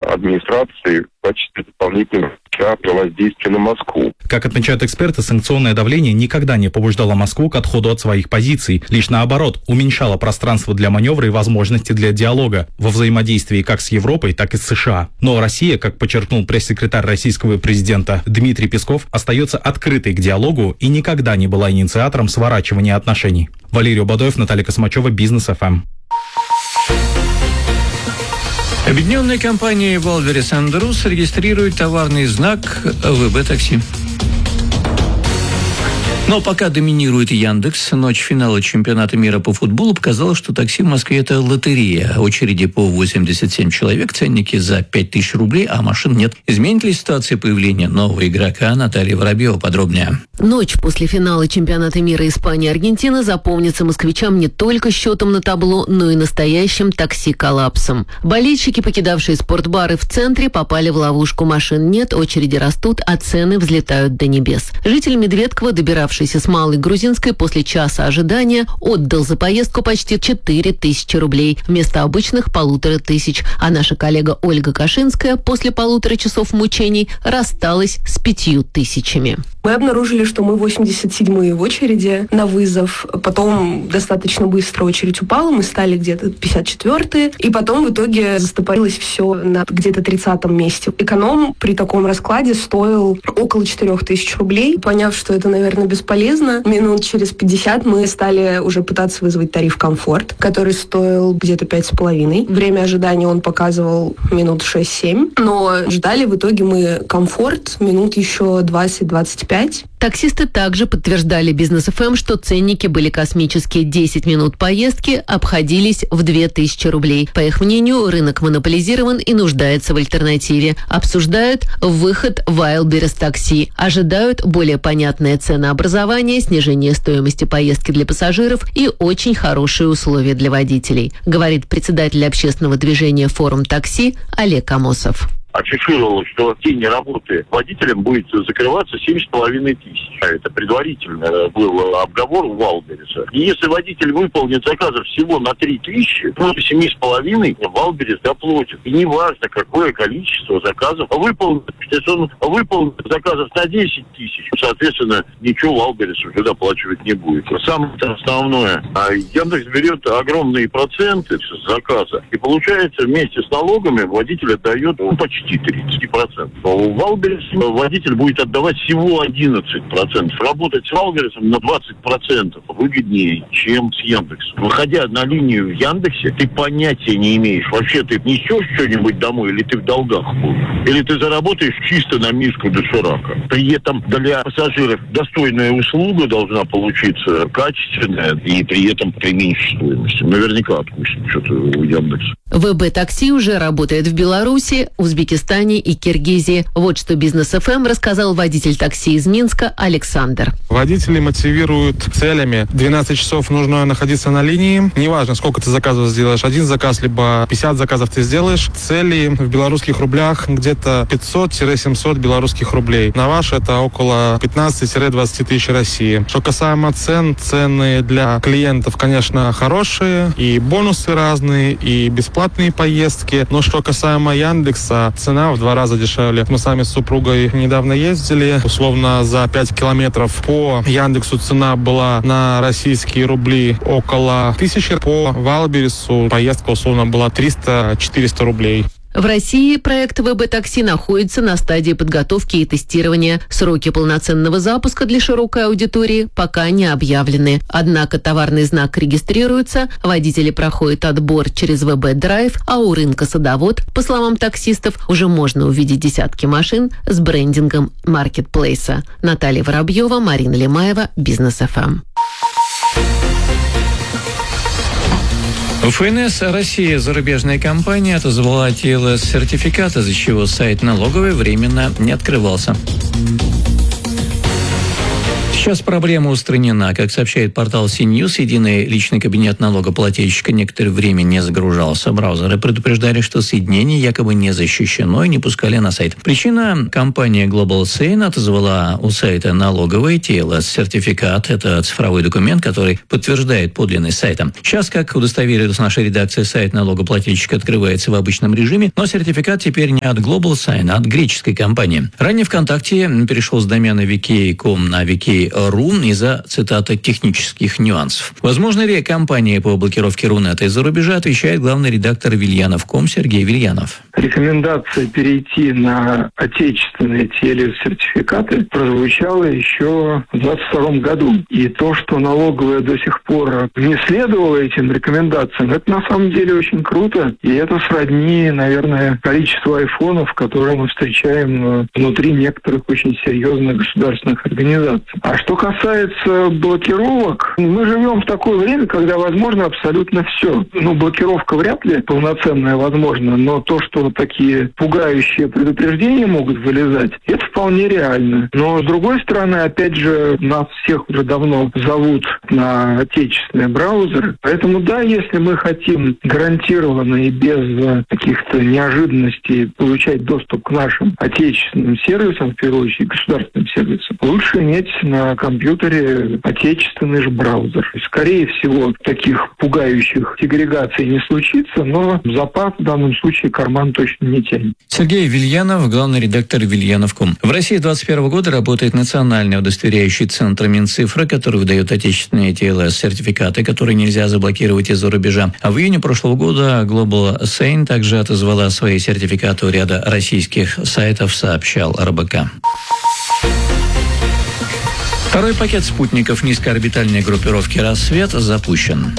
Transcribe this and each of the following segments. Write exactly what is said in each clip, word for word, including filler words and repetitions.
администрации в качестве дополнительного воздействия на Москву. Как отмечают эксперты, санкционное давление никогда не побуждало Москву к отходу от своих позиций, лишь наоборот, уменьшало пространство для маневра и возможности для диалога во взаимодействии как с Европой, так и с США. Но Россия, как подчеркнул пресс-секретарь российского президента Дмитрий Песков, остается открытой к диалогу и никогда не была инициатором сворачивания отношений. Валерий Обадоев, Наталья Космачева, Бизнес эф эм. Объединенная компания Валберес энд Рус регистрирует товарный знак ВБ Такси. Но пока доминирует Яндекс, ночь финала чемпионата мира по футболу показала, что такси в Москве – это лотерея. Очереди по восемьдесят семь человек, ценники за пять тысяч рублей, а машин нет. Изменит ли ситуация появления нового игрока? Наталья Воробьева подробнее. Ночь после финала чемпионата мира Испания-Аргентина запомнится москвичам не только счетом на табло, но и настоящим такси-коллапсом. Болельщики, покидавшие спортбары в центре, попали в ловушку. Машин нет, очереди растут, а цены взлетают до небес. Житель Медведкова, добиравшийся с Малой Грузинской, после часа ожидания отдал за поездку почти четыре тысячи рублей вместо обычных полутора тысяч. А наша коллега Ольга Кашинская после полутора часов мучений рассталась с пятью тысячами. Мы обнаружили, что мы восемьдесят седьмые в очереди на вызов. Потом достаточно быстро очередь упала, мы стали где-то пятьдесят четвёртые. И потом в итоге застопорилось все на где-то тридцатом месте. Эконом при таком раскладе стоил около четырех тысяч рублей. Поняв, что это, наверное, бесполезно, минут через пятьдесят мы стали уже пытаться вызвать тариф «Комфорт», который стоил где-то пять с половиной. Время ожидания он показывал минут шесть-семь. Но ждали в итоге мы «Комфорт» минут еще двадцать-двадцать пять. Таксисты также подтверждали Бизнес эф эм, что ценники были космические. десять минут поездки обходились в две тысячи рублей. По их мнению, рынок монополизирован и нуждается в альтернативе. Обсуждают выход Wildberries такси. Ожидают более понятное ценообразование, снижение стоимости поездки для пассажиров и очень хорошие условия для водителей, говорит председатель общественного движения «Форум такси» Олег Амосов. Афишировал, что в день работы водителям будет закрываться семь с половиной тысяч. Это предварительно был обговор у Валбереса. И если водитель выполнит заказов всего на три тысячи, то семь с половиной Валберес доплатит. И не важно, какое количество заказов выполнит. Если он выполнит заказов на десять тысяч, соответственно, ничего Валберес уже доплачивать не будет. Самое основное, Яндекс берет огромные проценты с заказа. И получается, вместе с налогами водитель отдает ну, почти тридцать процентов. А у Валберес водитель будет отдавать всего одиннадцать процентов. Работать с Валбересом на двадцать процентов выгоднее, чем с Яндексом. Выходя на линию в Яндексе, ты понятия не имеешь. Вообще ты несешь что-нибудь домой, или ты в долгах будешь, или ты заработаешь чисто на миску доширака. При этом для пассажиров достойная услуга должна получиться, качественная, и при этом при меньшей стоимости. Наверняка отпустят что-то у Яндекса. ВБ Такси уже работает в Беларуси, Узбекистане и Киргизии. Вот что Бизнес эф эм рассказал водитель такси из Минска Александр. Водители мотивируют целями. двенадцать часов нужно находиться на линии. Неважно, сколько ты заказов сделаешь. Один заказ, либо пятьдесят заказов ты сделаешь. Цели в белорусских рублях где-то пятьсот-семьсот белорусских рублей. На ваш это около пятнадцать-двадцать тысяч России. Что касаемо цен, цены для клиентов, конечно, хорошие. И бонусы разные, и бесплатные поездки. Но что касаемо Яндекса, цена в два раза дешевле. Мы сами с супругой недавно ездили. Условно за пять километров по Яндексу цена была на российские рубли около тысячи. По Валбересу поездка условно была триста-четыреста рублей. В России проект ВБ Такси находится на стадии подготовки и тестирования. Сроки полноценного запуска для широкой аудитории пока не объявлены. Однако товарный знак регистрируется, водители проходят отбор через ВБ Драйв, а у рынка Садовод, по словам таксистов, уже можно увидеть десятки машин с брендингом маркетплейса. Наталья Воробьева, Марина Лемаева, Бизнес эф эм. эф эн эс «Россия» зарубежная компания отозвала ТЛС сертификат, из-за чего сайт налоговой временно не открывался. Сейчас проблема устранена. Как сообщает портал си-Ньюс, единый личный кабинет налогоплательщика некоторое время не загружался. Браузеры предупреждали, что соединение якобы не защищено и не пускали на сайт. Причина – компания Global Sign отозвала у сайта налоговый ти эл эс-сертификат. Это цифровой документ, который подтверждает подлинность сайта. Сейчас, как удостоверилась наша редакция, сайт налогоплательщика открывается в обычном режиме, но сертификат теперь не от Global Sign, а от греческой компании. Ранее ВКонтакте перешел с домена ви кей точка ком на ви кей точка ру из-за, цитата, технических нюансов. Возможно ли компания по блокировке Рунета из-за рубежа, отвечает главный редактор Вильянов точка ком Сергей Вильянов. Рекомендация перейти на отечественные ти эл эс-сертификаты прозвучала еще в двадцать втором году. И то, что налоговая до сих пор не следовала этим рекомендациям, это на самом деле очень круто. И это сродни, наверное, количеству айфонов, которые мы встречаем внутри некоторых очень серьезных государственных организаций. А что касается блокировок, мы живем в такое время, когда возможно абсолютно все. Ну, блокировка вряд ли полноценная возможна, но то, что такие пугающие предупреждения могут вылезать, это вполне реально. Но, с другой стороны, опять же, нас всех уже давно зовут на отечественные браузеры. Поэтому, да, если мы хотим гарантированно и без каких-то неожиданностей получать доступ к нашим отечественным сервисам, в первую очередь государственным сервисам, лучше иметь на компьютере отечественный же браузер. Скорее всего, таких пугающих сегрегаций не случится, но запас в данном случае карман точно не тянет. Сергей Вильянов, главный редактор Вильянов точка ком. В России с двадцать первого года работает национальный удостоверяющий центр Минцифры, который выдает отечественные ти эл эс-сертификаты, которые нельзя заблокировать из-за рубежа. А в июне прошлого года Global Sign также отозвала свои сертификаты у ряда российских сайтов, сообщал эр бэ ка. Второй пакет спутников низкоорбитальной группировки «Рассвет» запущен.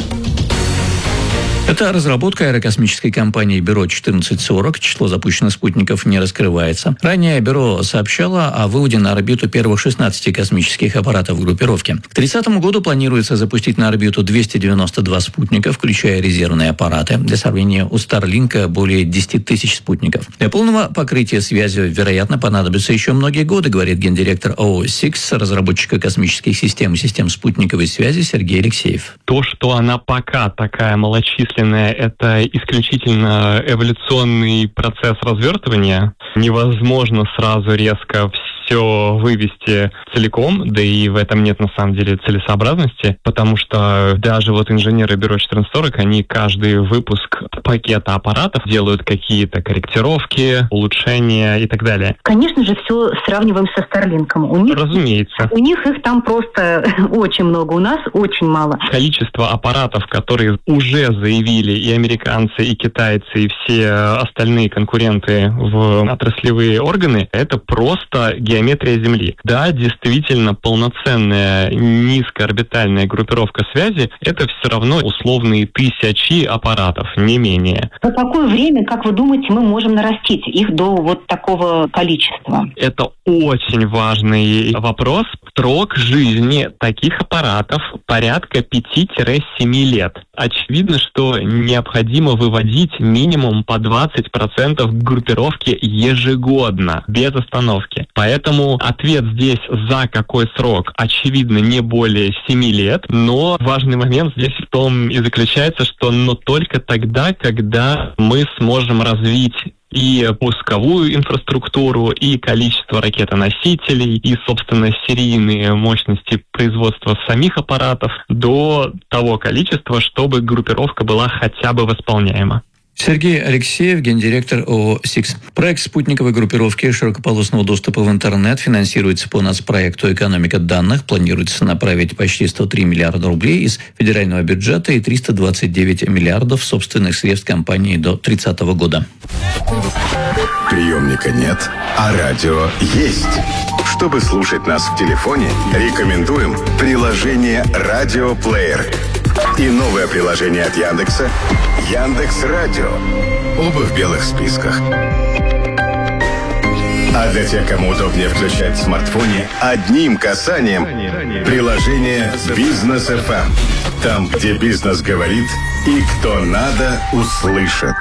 Это разработка аэрокосмической компании Бюро четырнадцать сорок. Число запущенных спутников не раскрывается. Ранее Бюро сообщало о выводе на орбиту первых шестнадцати космических аппаратов группировки. К тридцатому году планируется запустить на орбиту двести девяносто два спутника, включая резервные аппараты. Для сравнения, у Старлинка более десять тысяч спутников. Для полного покрытия связи, вероятно, понадобится еще многие годы, говорит гендиректор ООО «Сикс», разработчика космических систем и систем спутниковой связи Сергей Алексеев. То, что она пока такая малочисленная, это исключительно эволюционный процесс развертывания. Невозможно сразу резко все вывести целиком, да и в этом нет на самом деле целесообразности, потому что даже вот инженеры Бюро четырнадцать сорок, они каждый выпуск пакета аппаратов делают какие-то корректировки, улучшения и так далее. Конечно же, все сравниваем со Старлинком. У них, Разумеется. У них их там просто очень много, у нас очень мало. Количество аппаратов, которые уже заявили и американцы, и китайцы, и все остальные конкуренты в отраслевые органы, это просто геометрия Земли. Да, действительно, полноценная низкоорбитальная группировка связи — это все равно условные тысячи аппаратов, не менее. За какое время, как вы думаете, мы можем нарастить их до вот такого количества? Это очень важный вопрос. Срок жизни таких аппаратов порядка пяти-семи лет. Очевидно, что необходимо выводить минимум по двадцать процентов группировки ежегодно, без остановки. Поэтому ответ здесь за какой срок, очевидно, не более семи лет, но важный момент здесь в том и заключается, что но только тогда, когда мы сможем развить и пусковую инфраструктуру, и количество ракетоносителей, и, собственно, серийные мощности производства самих аппаратов до того количества, чтобы группировка была хотя бы восполняема. Сергей Алексеев, гендиректор ООО «Сикс». Проект спутниковой группировки широкополосного доступа в интернет финансируется по нацпроекту «Экономика данных». Планируется направить почти сто три миллиарда рублей из федерального бюджета и триста двадцать девять миллиардов собственных средств компании до тридцатого года. Приемника нет, а радио есть. Чтобы слушать нас в телефоне, рекомендуем приложение «Радиоплеер». И новое приложение от Яндекса «Яндекс.Радио». Оба в белых списках. А для тех, кому удобнее включать в смартфоне, одним касанием приложение «Бизнес эф эм». Там, где бизнес говорит и кто надо, услышит.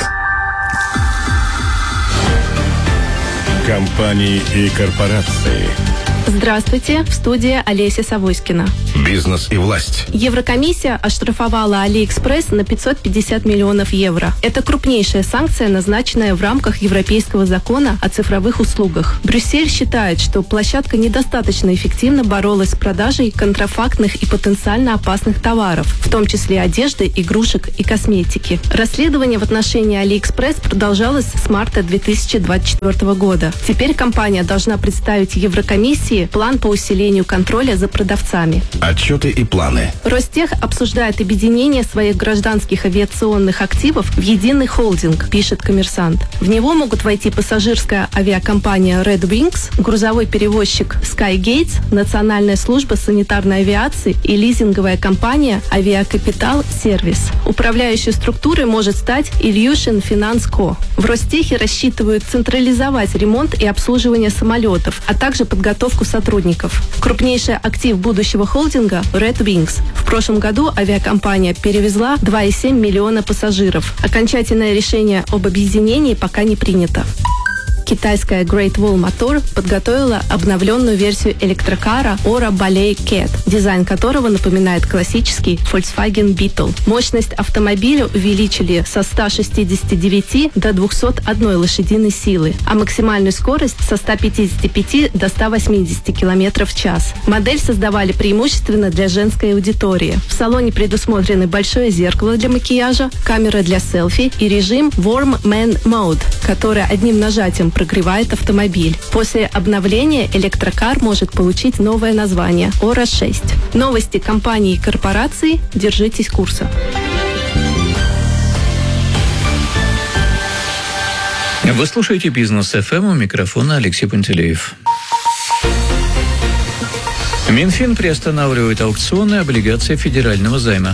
Компании и корпорации, Здравствуйте, в студии Олеся Савоськина. Бизнес и власть. Еврокомиссия оштрафовала Алиэкспресс на пятьсот пятьдесят миллионов евро. Это крупнейшая санкция, назначенная в рамках Европейского закона о цифровых услугах. Брюссель считает, что площадка недостаточно эффективно боролась с продажей контрафактных и потенциально опасных товаров, в том числе одежды, игрушек и косметики. Расследование в отношении Алиэкспресс продолжалось с марта две тысячи двадцать четвёртого года. Теперь компания должна представить Еврокомиссии план по усилению контроля за продавцами. Отчеты и планы. Ростех обсуждает объединение своих гражданских авиационных активов в единый холдинг, пишет «Коммерсант». В него могут войти пассажирская авиакомпания Red Wings, грузовой перевозчик Skygates, Национальная служба санитарной авиации и лизинговая компания Авиакапитал Сервис. Управляющей структурой может стать Ilyushin Finance Co. В Ростехе рассчитывают централизовать ремонт и обслуживание самолетов, а также подготовку сотрудников. Крупнейший актив будущего холдинга – Red Wings. В прошлом году авиакомпания перевезла два и семь миллиона пассажиров. Окончательное решение об объединении пока не принято. Китайская Great Wall Motor подготовила обновленную версию электрокара Ora Ballet Cat, дизайн которого напоминает классический Volkswagen Beetle. Мощность автомобиля увеличили со ста шестидесяти девяти до двухсот одной лошадиной силы, а максимальную скорость со ста пятидесяти пяти до ста восьмидесяти километров в час. Модель создавали преимущественно для женской аудитории. В салоне предусмотрены большое зеркало для макияжа, камера для селфи и режим Warm Man Mode, который одним нажатием прогревает автомобиль. После обновления электрокар может получить новое название Ора шесть. Новости компании и корпораций. Держитесь курса. Вы слушаете «Бизнес эф эм», у микрофона Алексей Пантелеев. Минфин приостанавливает аукционы облигаций федерального займа.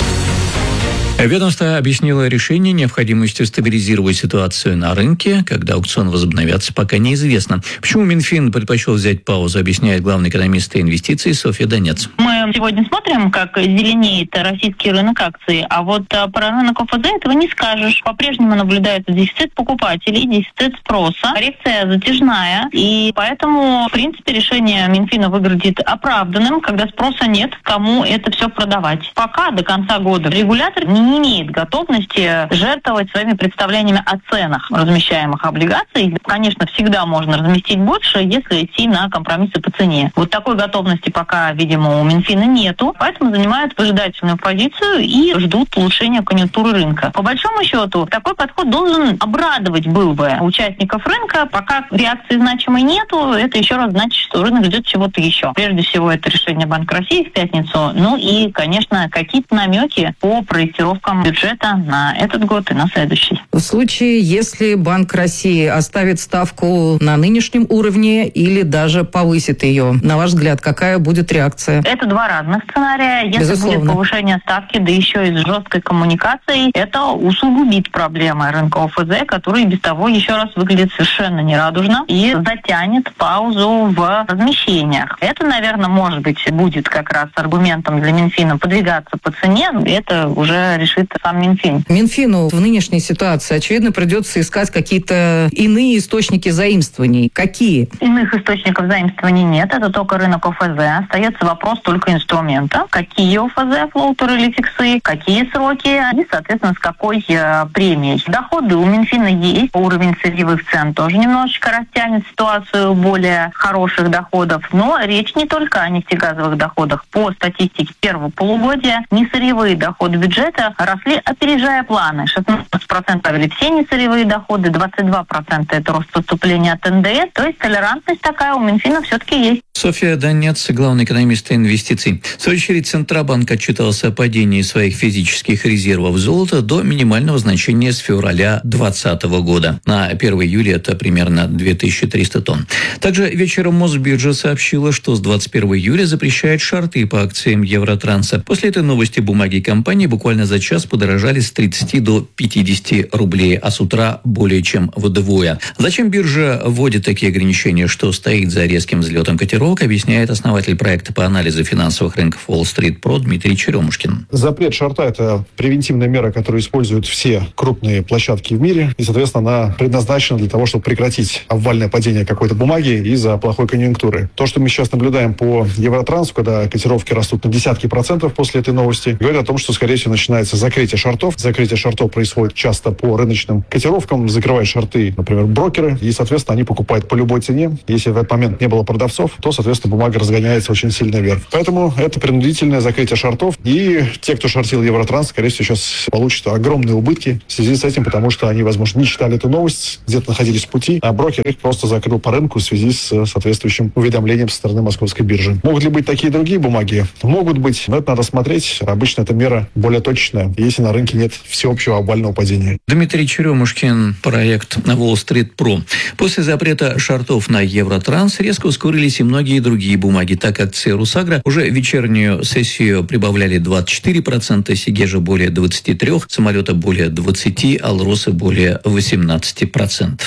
Ведомство объяснило решение необходимостью стабилизировать ситуацию на рынке. Когда аукцион возобновятся, пока неизвестно. Почему Минфин предпочел взять паузу, объясняет главный экономист инвестиций Софья Донец. Мы сегодня смотрим, как зеленеет российский рынок акций, а вот про рынок ОФЗ этого не скажешь. По-прежнему наблюдается дефицит покупателей, дефицит спроса, коррекция затяжная, и поэтому, в принципе, решение Минфина выглядит оправданным, когда спроса нет, кому это все продавать. Пока до конца года регулятор не имеет готовности жертвовать своими представлениями о ценах размещаемых облигаций. Конечно, всегда можно разместить больше, если идти на компромиссы по цене. Вот такой готовности пока, видимо, у Минфина нету, поэтому занимают выжидательную позицию и ждут улучшения конъюнктуры рынка. По большому счету, такой подход должен обрадовать был бы участников рынка. Пока реакции значимой нету, это еще раз значит, что рынок ждет чего-то еще. Прежде всего, это решение Банка России в пятницу, ну и, конечно, какие-то намеки по проектировкам бюджета на этот год и на следующий. В случае, если Банк России оставит ставку на нынешнем уровне или даже повысит ее, на ваш взгляд, какая будет реакция? Это два разных сценария. Если Безусловно. будет повышение ставки, да еще и с жесткой коммуникацией, это усугубит проблемы рынка ОФЗ, который без того еще раз выглядит совершенно нерадужно и затянет паузу в размещениях. Это, наверное, может быть, будет как раз аргументом для Минфина подвигаться по цене. Это уже решит сам Минфин. Минфину в нынешней ситуации, очевидно, придется искать какие-то иные источники заимствований. Какие? Иных источников заимствований нет. Это только рынок ОФЗ. Остается вопрос только инструмента. Какие ОФЗ, флоутеры или фиксы, какие сроки и, соответственно, с какой э, премией. Доходы у Минфина есть. Уровень сырьевых цен тоже немножечко растянет ситуацию более хороших доходов. Но речь не только о нефтегазовых доходах. По статистике первого полугодия несырьевые доходы бюджета росли, опережая планы. шестнадцать процентов правили все несырьевые доходы, двадцать два процента это рост поступления от эн дэ эс. То есть толерантность такая у Минфина все-таки есть. Софья Донец, главный экономист инвестиций. В свою очередь, Центробанк отчитался о падении своих физических резервов золота до минимального значения с февраля двадцатого года. На первое июля это примерно две тысячи триста тонн. Также вечером Мосбиржа сообщила, что с двадцать первого июля запрещает шорты по акциям Евротранса. После этой новости бумаги компании буквально за час подорожали с тридцати до пятидесяти рублей, а с утра более чем вдвое. Зачем биржа вводит такие ограничения, что стоит за резким взлетом котировок? рок, объясняет основатель проекта по анализу финансовых рынков Wall Street Pro Дмитрий Черемушкин. Запрет шорта – это превентивная мера, которую используют все крупные площадки в мире. И, соответственно, она предназначена для того, чтобы прекратить обвальное падение какой-то бумаги из-за плохой конъюнктуры. То, что мы сейчас наблюдаем по Евротрансу, когда котировки растут на десятки процентов после этой новости, говорит о том, что, скорее всего, начинается закрытие шортов. Закрытие шортов происходит часто по рыночным котировкам. Закрывают шорты, например, брокеры, и, соответственно, они покупают по любой цене. Если в этот момент не было продавцов, то, соответственно, бумага разгоняется очень сильно вверх. Поэтому это принудительное закрытие шортов. И те, кто шортил Евротранс, скорее всего, сейчас получат огромные убытки в связи с этим, потому что они, возможно, не читали эту новость, где-то находились в пути, а брокер их просто закрыл по рынку в связи с соответствующим уведомлением со стороны Московской биржи. Могут ли быть такие другие бумаги? Могут быть, но это надо смотреть. Обычно эта мера более точечная, если на рынке нет всеобщего обвального падения. Дмитрий Черемушкин, проект Wall Street Pro. После запрета шортов на Евротранс резко ускорились и многие другие бумаги. Так акции Русагра уже вечернюю сессию прибавляли двадцать четыре процента, Сигежа более двадцать три процента, самолета более двадцать процентов, Алроса более восемнадцать процентов.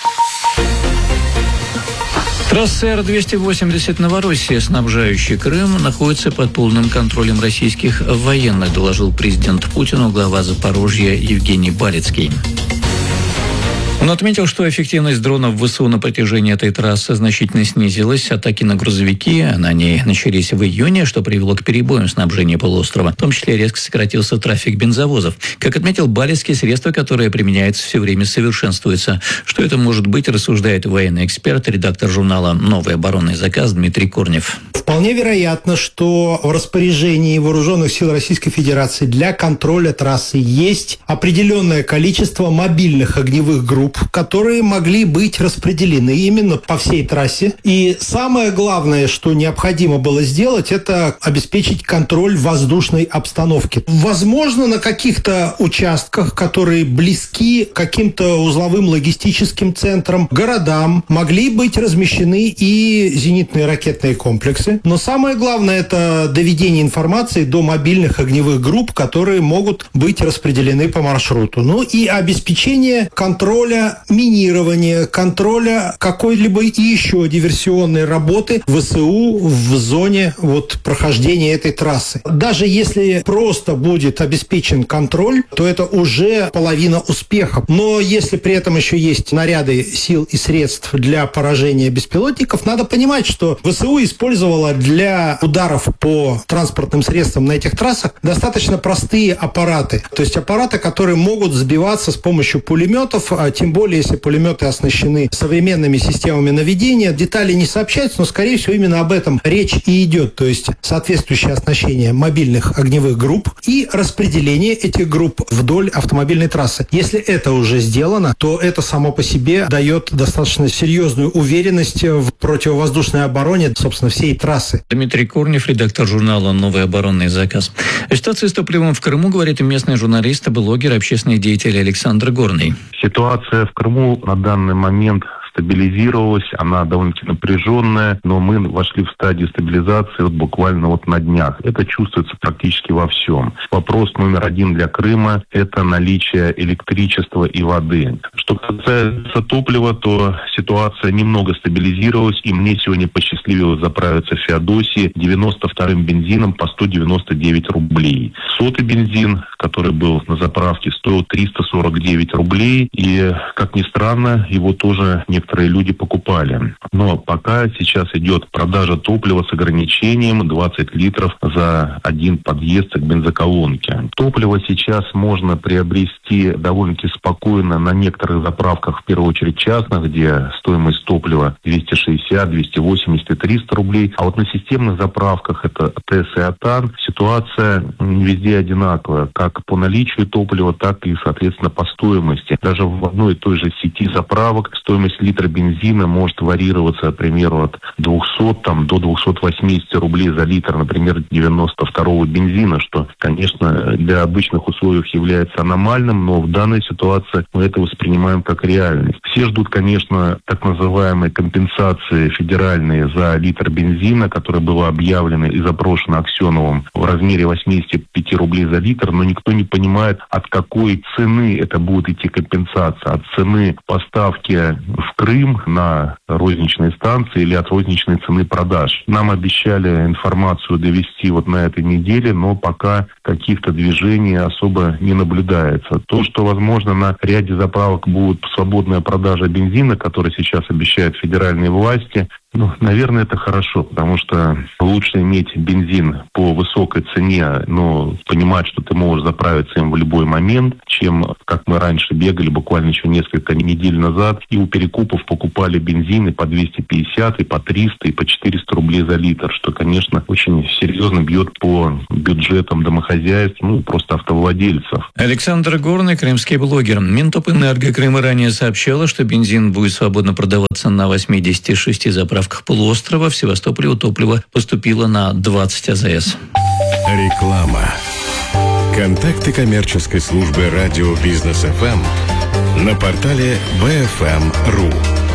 Трасса Р двести восемьдесят Новороссия, снабжающая Крым, находится под полным контролем российских военных, доложил президент Путину глава Запорожья Евгений Балицкий. Он отметил, что эффективность дронов ВСУ на протяжении этой трассы значительно снизилась. Атаки на грузовики на ней начались в июне, что привело к перебоям снабжения полуострова. В том числе резко сократился трафик бензовозов. Как отметил Балицкий, средства, которые применяются, все время совершенствуются. Что это может быть, рассуждает военный эксперт, редактор журнала «Новый оборонный заказ» Дмитрий Корнев. Вполне вероятно, что в распоряжении Вооруженных сил Российской Федерации для контроля трассы есть определенное количество мобильных огневых групп, которые могли быть распределены именно по всей трассе. И самое главное, что необходимо было сделать, это обеспечить контроль воздушной обстановки. Возможно, на каких-то участках, которые близки к каким-то узловым логистическим центрам, городам, могли быть размещены и зенитные ракетные комплексы. Но самое главное – это доведение информации до мобильных огневых групп, которые могут быть распределены по маршруту. Ну и обеспечение контроля минирования, контроля какой-либо еще диверсионной работы ВСУ в зоне вот, прохождения этой трассы. Даже если просто будет обеспечен контроль, то это уже половина успеха. Но если при этом еще есть наряды сил и средств для поражения беспилотников, надо понимать, что ВСУ использовала для ударов по транспортным средствам на этих трассах достаточно простые аппараты. То есть аппараты, которые могут сбиваться с помощью пулеметов, а тем более, если пулеметы оснащены современными системами наведения. Детали не сообщаются, но, скорее всего, именно об этом речь и идет. То есть соответствующее оснащение мобильных огневых групп и распределение этих групп вдоль автомобильной трассы. Если это уже сделано, то это само по себе дает достаточно серьезную уверенность в противовоздушной обороне, собственно, всей трассы. Дмитрий Корнев, редактор журнала «Новый оборонный заказ». О ситуации с топливом в Крыму говорит и местный журналист, блогер, общественный деятель Александр Горный. Ситуация в Крыму на данный момент стабилизировалась, она довольно-таки напряженная, но мы вошли в стадию стабилизации вот буквально вот на днях. Это чувствуется практически во всем. Вопрос номер один для Крыма – это наличие электричества и воды. Что касается топлива, то ситуация немного стабилизировалась, и мне сегодня посчастливилось заправиться в Феодосии девяносто вторым бензином по сто девяносто девять рублей. Сотый бензин, который был на заправке, стоил триста сорок девять рублей, и, как ни странно, его тоже некоторые люди покупали. Но пока сейчас идет продажа топлива с ограничением двадцать литров за один подъезд к бензоколонке. Топливо сейчас можно приобрести довольно-таки спокойно на некоторых заправках, в первую очередь частных, где стоимость топлива двести шестьдесят, двести восемьдесят и триста рублей. А вот на системных заправках, это ТЭС и АТАН, ситуация везде одинаковая, как по наличию топлива, так и, соответственно, по стоимости. Даже в одной и той же сети заправок стоимость литра бензина может варьироваться, к примеру, от двухсот там, до двухсот восьмидесяти рублей за литр, например, девяносто второго бензина, что, конечно, для обычных условий является аномальным, но в данной ситуации мы это воспринимаем как реальность. Все ждут, конечно, так называемой компенсации федеральные за литр бензина, которая была объявлена и запрошена Аксеновым в размере восемьдесят пять рублей за литр, но никто не понимает, от какой цены это будет идти компенсация, от цены поставки в Крым на розничной станции или от розничной цены продаж. Нам обещали информацию довести вот на этой неделе, но пока каких-то движений особо не наблюдается. То, что, возможно, на ряде заправок будет свободная продажа бензина, который сейчас обещают федеральные власти, ну, наверное, это хорошо, потому что лучше иметь бензин по высокой цене, но понимать, что ты можешь заправиться им в любой момент, чем, как мы раньше бегали, буквально еще несколько недель назад, и у перекупов покупали бензины по двести пятьдесят, и по триста, и по четыреста рублей за литр, что, конечно, очень серьезно бьет по бюджетам домохозяйств, ну, просто автовладельцев. Александр Горный, крымский блогер. Минтопэнерго Крыма ранее сообщала, что бензин будет свободно продаваться на восьмидесяти шести заправках полуострова. В Севастополе топливо поступило на двадцать АЗС. Реклама. Контакты коммерческой службы радио Бизнес эф эм на портале би эф эм точка ру.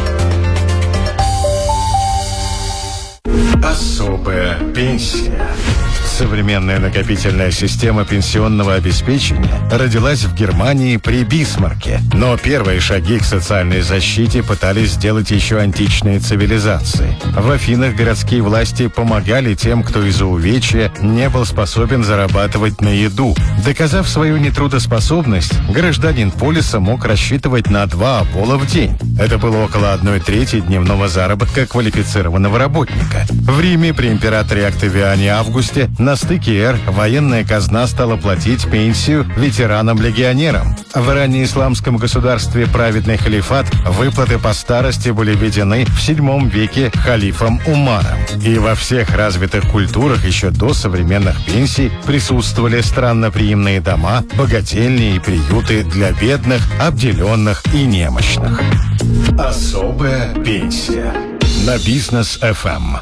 Особая пенсия. Современная накопительная система пенсионного обеспечения родилась в Германии при Бисмарке. Но первые шаги к социальной защите пытались сделать еще античные цивилизации. В Афинах городские власти помогали тем, кто из-за увечья не был способен зарабатывать на еду. Доказав свою нетрудоспособность, гражданин полиса мог рассчитывать на два обола в день. Это было около одной трети дневного заработка квалифицированного работника. В Риме при императоре Октавиане Августе на стыке эр военная казна стала платить пенсию ветеранам-легионерам. В раннеисламском государстве праведный халифат выплаты по старости были введены в седьмом веке халифом Умаром. И во всех развитых культурах еще до современных пенсий присутствовали странноприимные дома, богательни и приюты для бедных, обделенных и немощных. Особая пенсия на Бизнес эф эм.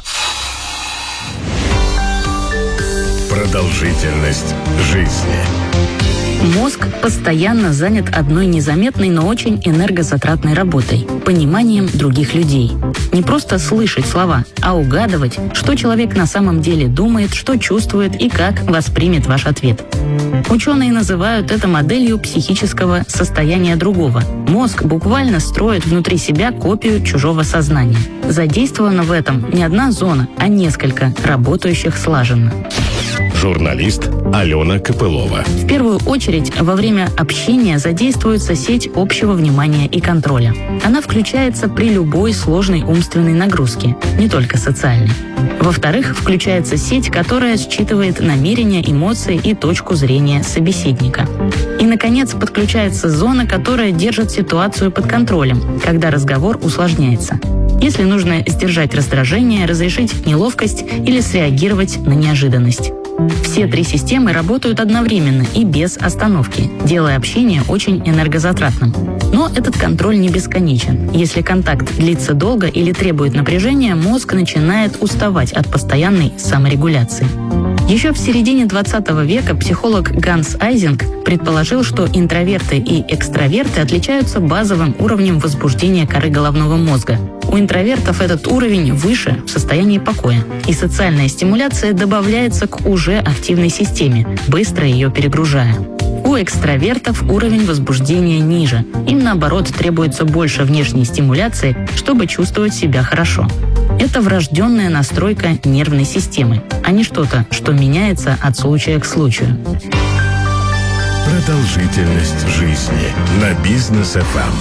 Продолжительность жизни. Мозг постоянно занят одной незаметной, но очень энергозатратной работой – пониманием других людей. Не просто слышать слова, а угадывать, что человек на самом деле думает, что чувствует и как воспримет ваш ответ. Ученые называют это моделью психического состояния другого. Мозг буквально строит внутри себя копию чужого сознания. Задействована в этом не одна зона, а несколько, работающих слаженно. Журналист Алена Копылова. В первую очередь, во время общения задействуется сеть общего внимания и контроля. Она включается при любой сложной умственной нагрузке, не только социальной. Во-вторых, включается сеть, которая считывает намерения, эмоции и точку зрения собеседника. И, наконец, подключается зона, которая держит ситуацию под контролем, когда разговор усложняется. Если нужно сдержать раздражение, разрешить неловкость или среагировать на неожиданность. Все три системы работают одновременно и без остановки, делая общение очень энергозатратным. Но этот контроль не бесконечен. Если контакт длится долго или требует напряжения, мозг начинает уставать от постоянной саморегуляции. Еще в середине двадцатого века психолог Ганс Айзинг предположил, что интроверты и экстраверты отличаются базовым уровнем возбуждения коры головного мозга. У интровертов этот уровень выше, в состоянии покоя, и социальная стимуляция добавляется к уже активной системе, быстро ее перегружая. У экстравертов уровень возбуждения ниже. Им, наоборот, требуется больше внешней стимуляции, чтобы чувствовать себя хорошо. Это врожденная настройка нервной системы, а не что-то, что меняется от случая к случаю. Продолжительность жизни на Бизнес эф эм.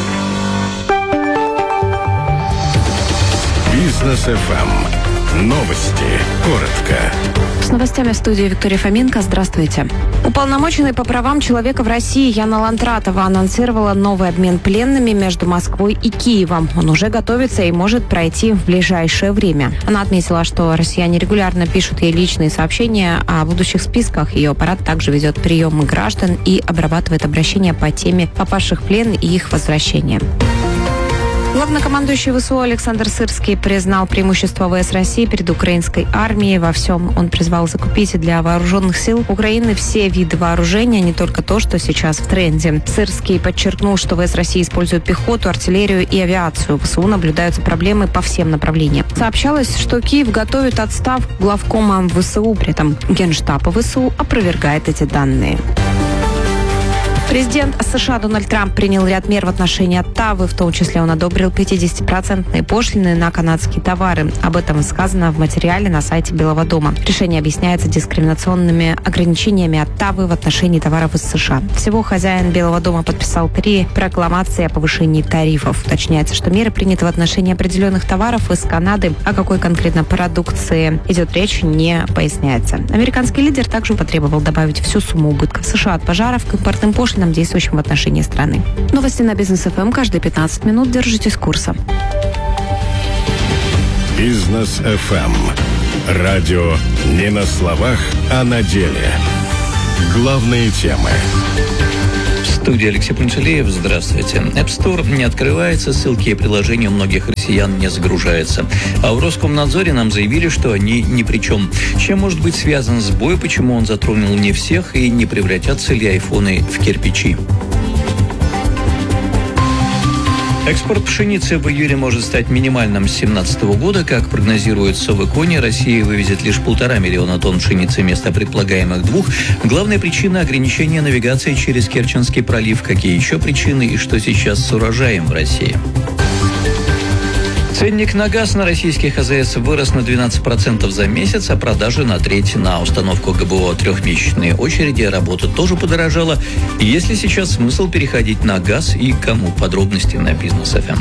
Бизнес эф эм. Новости. Коротко. С новостями в студии Виктория Фоменко. Здравствуйте. Уполномоченный по правам человека в России Яна Лантратова анонсировала новый обмен пленными между Москвой и Киевом. Он уже готовится и может пройти в ближайшее время. Она отметила, что россияне регулярно пишут ей личные сообщения о будущих списках. Ее аппарат также ведет приемы граждан и обрабатывает обращения по теме попавших в плен и их возвращения. Главнокомандующий ВСУ Александр Сырский признал преимущество ВС России перед украинской армией во всем. Он призвал закупить для вооруженных сил Украины все виды вооружения, не только то, что сейчас в тренде. Сырский подчеркнул, что ВС России используют пехоту, артиллерию и авиацию. В ВСУ наблюдаются проблемы по всем направлениям. Сообщалось, что Киев готовит отставку главкома ВСУ, при этом Генштаб ВСУ опровергает эти данные. Президент США Дональд Трамп принял ряд мер в отношении Оттавы, в том числе он одобрил пятидесятипроцентные пошлины на канадские товары. Об этом сказано в материале на сайте Белого дома. Решение объясняется дискриминационными ограничениями Оттавы в отношении товаров из США. Всего хозяин Белого дома подписал три прокламации о повышении тарифов. Уточняется, что меры приняты в отношении определенных товаров из Канады. О какой конкретно продукции идет речь, не поясняется. Американский лидер также потребовал добавить всю сумму убытков США от пожаров к импортным пошлинам, действующим в отношении страны. Новости на Бизнес эф эм каждые пятнадцать минут. Держитесь курса. Бизнес эф эм. Радио не на словах, а на деле. Главные темы. В студии Алексей Пунцелеев. Здравствуйте. App Store не открывается, ссылки и приложения у многих россиян не загружаются. А в Роскомнадзоре нам заявили, что они ни при чем. Чем может быть связан сбой, почему он затронул не всех и не превратятся ли айфоны в кирпичи? Экспорт пшеницы в июле может стать минимальным с две тысячи семнадцатого года. Как прогнозирует Совэкони, Россия вывезет лишь полтора миллиона тонн пшеницы вместо предполагаемых двух. Главная причина – ограничения навигации через Керченский пролив. Какие еще причины и что сейчас с урожаем в России? Ценник на газ на российских а зэ эс вырос на двенадцать процентов за месяц, а продажи на треть. На установку гэ бэ о трехмесячные очереди работа тоже подорожала. Есть ли сейчас смысл переходить на газ и кому? Подробности на Бизнес эф эм.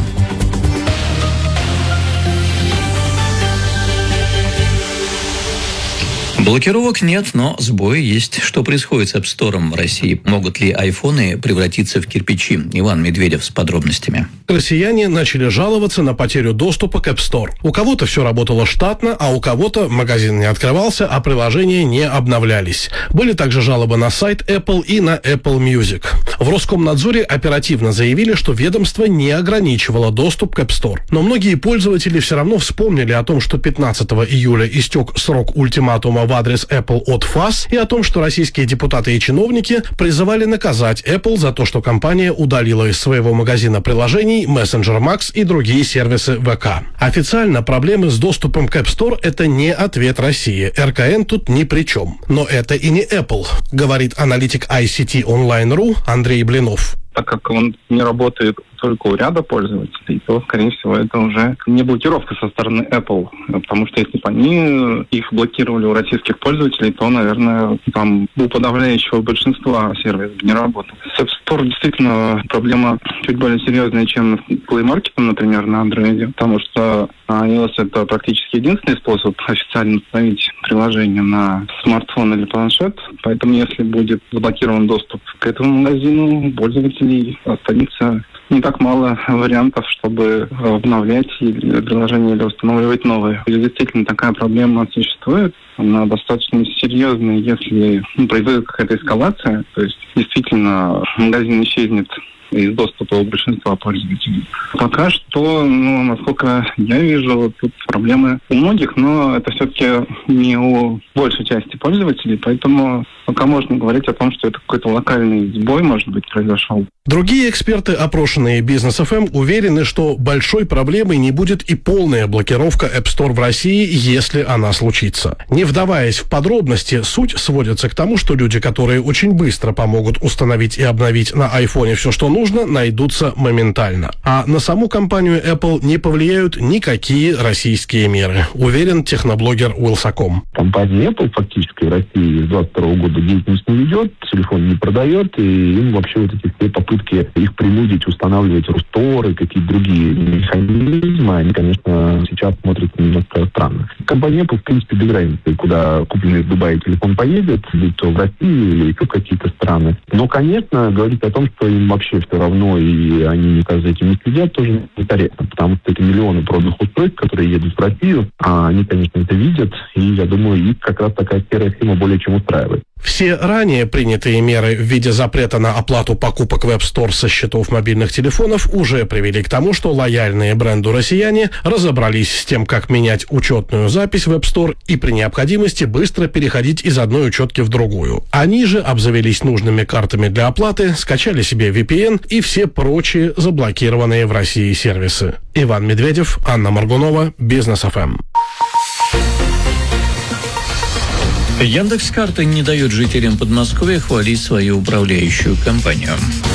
Блокировок нет, но сбои есть. Что происходит с App Store в России? Могут ли айфоны превратиться в кирпичи? Иван Медведев с подробностями. Россияне начали жаловаться на потерю доступа к App Store. У кого-то все работало штатно, а у кого-то магазин не открывался, а приложения не обновлялись. Были также жалобы на сайт Apple и на Apple Music. В Роскомнадзоре оперативно заявили, что ведомство не ограничивало доступ к App Store. Но многие пользователи все равно вспомнили о том, что пятнадцатого июля истек срок ультиматума в адрес Apple от эф а эс и о том, что российские депутаты и чиновники призывали наказать Apple за то, что компания удалила из своего магазина приложений Messenger Max и другие сервисы вэ ка. Официально проблемы с доступом к App Store – это не ответ России. эр ка эн тут ни при чем. Но это и не Apple, говорит аналитик ай си ти онлайн точка ру Андрей Блинов. Так как он не работает только у ряда пользователей, то, скорее всего, это уже не блокировка со стороны Apple. Потому что если бы они их блокировали у российских пользователей, то, наверное, там у подавляющего большинства сервис не работал. С App Store действительно проблема чуть более серьезная, чем с Play Market, например, на Android, потому что iOS — это практически единственный способ официально установить приложение на смартфон или планшет. Поэтому, если будет заблокирован доступ к этому магазину, пользователей останется не так мало вариантов, чтобы обновлять приложение или устанавливать новые. И действительно, такая проблема существует. Она достаточно серьезная, если ну, произойдет какая-то эскалация. То есть, действительно, магазин исчезнет из доступа у большинства пользователей. Пока что, ну, насколько я вижу, тут проблемы у многих, но это все-таки не у большей части пользователей, поэтому пока можно говорить о том, что это какой-то локальный сбой, может быть, произошел. Другие эксперты, опрошенные Бизнес эф эм, уверены, что большой проблемой не будет и полная блокировка App Store в России, если она случится. Не вдаваясь в подробности, суть сводится к тому, что люди, которые очень быстро помогут установить и обновить на айфоне все, что нужно, найдутся моментально. А на саму компанию Apple не повлияют никакие российские меры, уверен техноблогер Уилсаком. Компания Apple фактически в России с двадцать второго года деятельность не ведет, телефон не продает, и им вообще вот эти все попытки их принудить устанавливать Рустор и какие-то другие механизмы, они, конечно, сейчас смотрятся немножко странно. Компания Apple, в принципе, без разницы, куда купленный в Дубае телефон поедет, будь то в России или еще какие-то страны. Но, конечно, говорить о том, что им вообще все равно, и они никак за этим не следят, тоже некорректно, потому что это миллионы проданных устройств, которые едут в Россию, а они, конечно, это видят, и, я думаю, их как раз такая серая схема более чем устраивает. Все ранее принятые меры в виде запрета на оплату покупок в App Store со счетов мобильных телефонов уже привели к тому, что лояльные бренду россияне разобрались с тем, как менять учетную запись в App Store и при необходимости быстро переходить из одной учетки в другую. Они же обзавелись нужными картами для оплаты, скачали себе ви пи эн и все прочие заблокированные в России сервисы. Иван Медведев, Анна Моргунова, Бизнес эф эм. Яндекс.Карты не дает жителям Подмосковья хвалить свою управляющую компанию.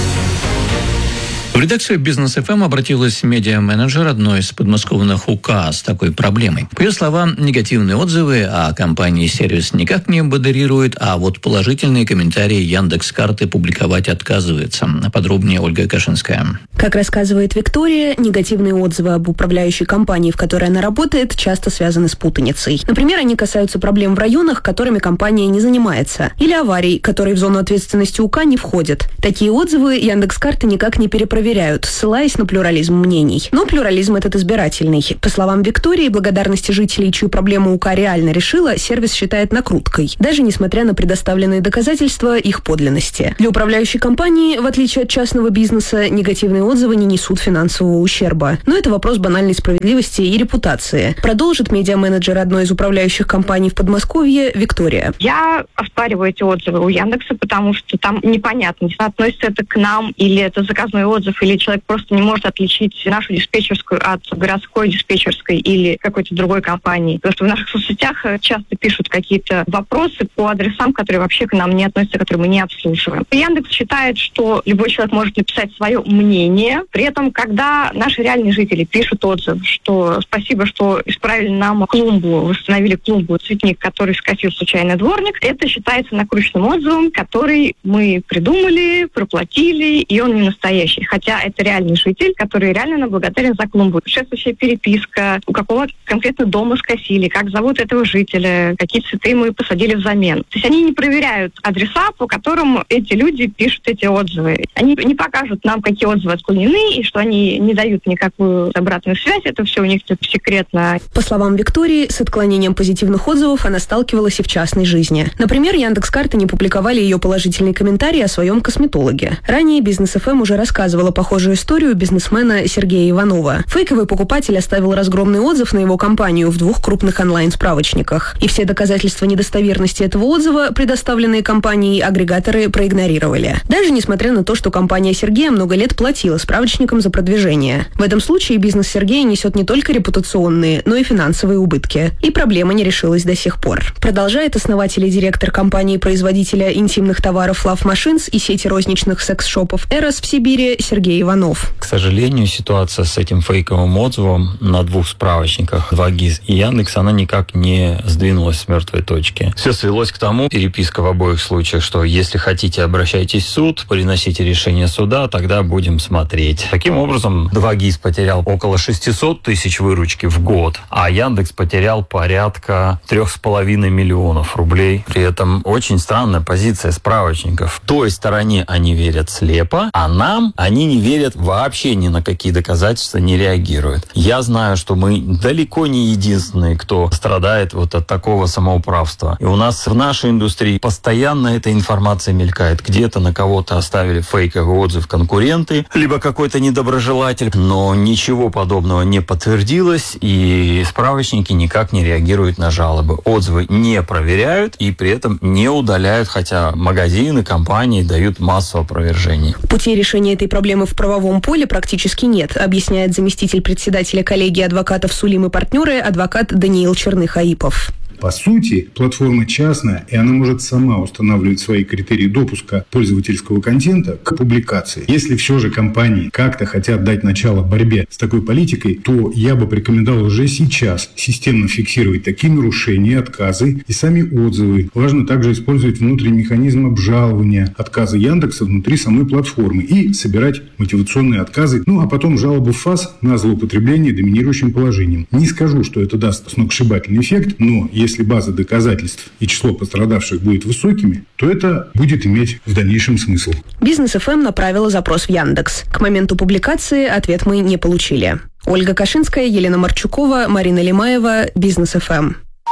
В редакцию «Бизнес эф эм» обратилась медиа-менеджер одной из подмосковных УК с такой проблемой. По ее словам, негативные отзывы о компании сервис никак не модерирует, а вот положительные комментарии Яндекс.Карты публиковать отказывается. Подробнее Ольга Кашинская. Как рассказывает Виктория, негативные отзывы об управляющей компании, в которой она работает, часто связаны с путаницей. Например, они касаются проблем в районах, которыми компания не занимается, или аварий, которые в зону ответственности УК не входят. Такие отзывы Яндекс.Карты никак не перепроверяют, ссылаясь на плюрализм мнений. Но плюрализм этот избирательный. По словам Виктории, благодарности жителей, чью проблему УК реально решила, сервис считает накруткой, даже несмотря на предоставленные доказательства их подлинности. Для управляющей компании, в отличие от частного бизнеса, негативные отзывы не несут финансового ущерба. Но это вопрос банальной справедливости и репутации. Продолжит медиа-менеджер одной из управляющих компаний в Подмосковье Виктория. Я оспариваю эти отзывы у Яндекса, потому что там непонятно, относится это к нам, или это заказной отзыв, или человек просто не может отличить нашу диспетчерскую от городской диспетчерской или какой-то другой компании. Потому что в наших соцсетях часто пишут какие-то вопросы по адресам, которые вообще к нам не относятся, которые мы не обслуживаем. Яндекс считает, что любой человек может написать свое мнение. При этом, когда наши реальные жители пишут отзыв, что спасибо, что исправили нам клумбу, восстановили клумбу, цветник, который скосил случайный дворник, это считается накрученным отзывом, который мы придумали, проплатили, и он не настоящий. Хотя это реальный житель, который реально нам благодарен за клумбу. Предшествующая переписка, у какого конкретно дома скосили, как зовут этого жителя, какие цветы мы посадили взамен. То есть они не проверяют адреса, по которым эти люди пишут эти отзывы. Они не покажут нам, какие отзывы отклонены, и что они не дают никакую обратную связь. Это все у них тут секретно. По словам Виктории, с отклонением позитивных отзывов она сталкивалась и в частной жизни. Например, Яндекс.Карты не публиковали ее положительный комментарий о своем косметологе. Ранее «Бизнес эф эм» уже рассказывала похожую историю бизнесмена Сергея Иванова. Фейковый покупатель оставил разгромный отзыв на его компанию в двух крупных онлайн-справочниках. И все доказательства недостоверности этого отзыва, предоставленные компанией, агрегаторы проигнорировали. Даже несмотря на то, что компания Сергея много лет платила справочникам за продвижение. В этом случае бизнес Сергея несет не только репутационные, но и финансовые убытки. И проблема не решилась до сих пор. Продолжает основатель и директор компании-производителя интимных товаров Love Machines и сети розничных секс-шопов Эрос в Сибири Сергей Иванов. К сожалению, ситуация с этим фейковым отзывом на двух справочниках два гис и Яндекс, она никак не сдвинулась с мертвой точки. Все свелось к тому, переписка в обоих случаях, что если хотите, обращайтесь в суд, приносите решение суда, тогда будем смотреть. Таким образом, два гис потерял около шестьсот тысяч выручки в год, а Яндекс потерял порядка трех с половиной миллионов рублей. При этом очень странная позиция справочников. Той стороне они верят слепо, а нам они не верят вообще ни на какие доказательства, не реагируют. Я знаю, что мы далеко не единственные, кто страдает вот от такого самоуправства. И у нас в нашей индустрии постоянно эта информация мелькает. Где-то на кого-то оставили фейковый отзыв конкуренты, либо какой-то недоброжелатель, но ничего подобного не подтвердилось, и справочники никак не реагируют на жалобы. Отзывы не проверяют и при этом не удаляют, хотя магазины, компании дают массу опровержений. Путей решения этой проблемы в правовом поле практически нет, объясняет заместитель председателя коллегии адвокатов «Сулим и партнеры» адвокат Даниил Черных-Аипов. По сути, платформа частная, и она может сама устанавливать свои критерии допуска пользовательского контента к публикации. Если все же компании как-то хотят дать начало борьбе с такой политикой, то я бы порекомендовал уже сейчас системно фиксировать такие нарушения, отказы и сами отзывы. Важно также использовать внутренний механизм обжалования отказа Яндекса внутри самой платформы и собирать мотивационные отказы, ну а потом жалобу в ФАС на злоупотребление доминирующим положением. Не скажу, что это даст сногсшибательный эффект, но если Если база доказательств и число пострадавших будет высокими, то это будет иметь в дальнейшем смысл. Бизнес эф эм направила запрос в Яндекс. К моменту публикации ответ мы не получили. Ольга Кашинская, Елена Марчукова, Марина Лимаева, Бизнес эф эм.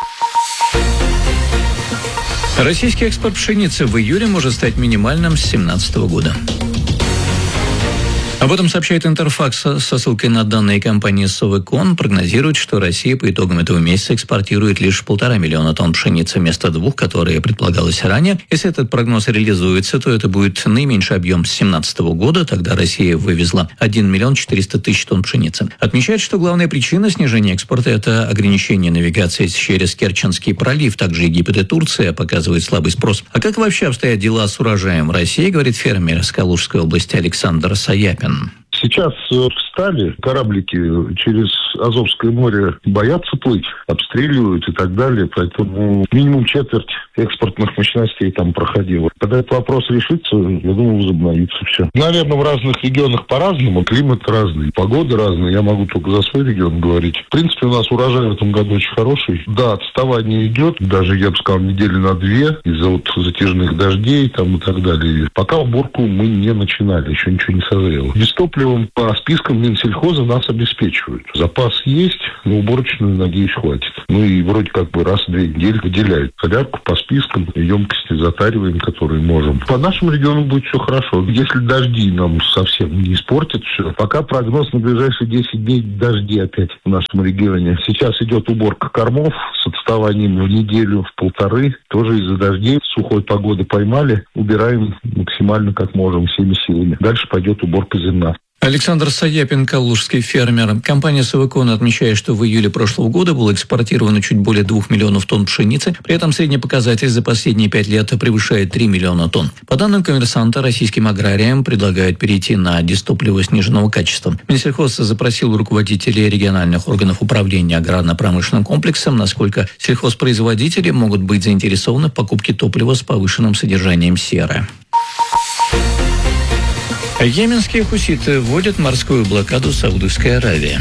Российский экспорт пшеницы в июле может стать минимальным с две тысячи семнадцатого года. Об этом сообщает Интерфакс со ссылкой на данные компании Совекон. Прогнозирует, что Россия по итогам этого месяца экспортирует лишь полтора миллиона тонн пшеницы вместо двух, которые предполагалось ранее. Если этот прогноз реализуется, то это будет наименьший объем с две тысячи семнадцатого года. Тогда Россия вывезла один миллион четыреста тысяч тонн пшеницы. Отмечает, что главная причина снижения экспорта – это ограничение навигации через Керченский пролив. Также Египет и Турция показывают слабый спрос. А как вообще обстоят дела с урожаем в России, говорит фермер из Калужской области Александр Саяпин. Сейчас встали, кораблики через Азовское море боятся плыть, обстреливают и так далее, поэтому минимум четверть экспортных мощностей там проходило. Когда этот вопрос решится, я думаю, возобновится все. Наверное, в разных регионах по-разному, климат разный, погода разная, я могу только за свой регион говорить. В принципе, у нас урожай в этом году очень хороший. Да, отставание идет, даже, я бы сказал, недели на две из-за вот затяжных дождей там и так далее. Пока уборку мы не начинали, еще ничего не созрело. Без топлива по спискам Минсельхоза нас обеспечивают. Запас есть, но уборочную, надеюсь, хватит. Ну и вроде как бы раз в две недели выделяют солярку по спискам, емкости затариваем, которые можем. По нашему региону будет все хорошо. Если дожди нам совсем не испортят все. Пока прогноз на ближайшие десять дней дожди опять в нашем регионе. Сейчас идет уборка кормов с отставанием в неделю, в полторы. Тоже из-за дождей, сухой погоды поймали. Убираем максимально как можем, всеми силами. Дальше пойдет уборка зерна. Александр Саяпин, калужский фермер. Компания Совекон отмечает, что в июле прошлого года было экспортировано чуть более двух миллионов тонн пшеницы. При этом средний показатель за последние пять лет превышает три миллиона тонн. По данным «Коммерсанта», российским аграриям предлагают перейти на дистопливо сниженного качества. Минсельхоз запросил у руководителей региональных органов управления аграрно-промышленным комплексом, насколько сельхозпроизводители могут быть заинтересованы в покупке топлива с повышенным содержанием серы. Йеменские хуситы вводят морскую блокаду Саудовской Аравии.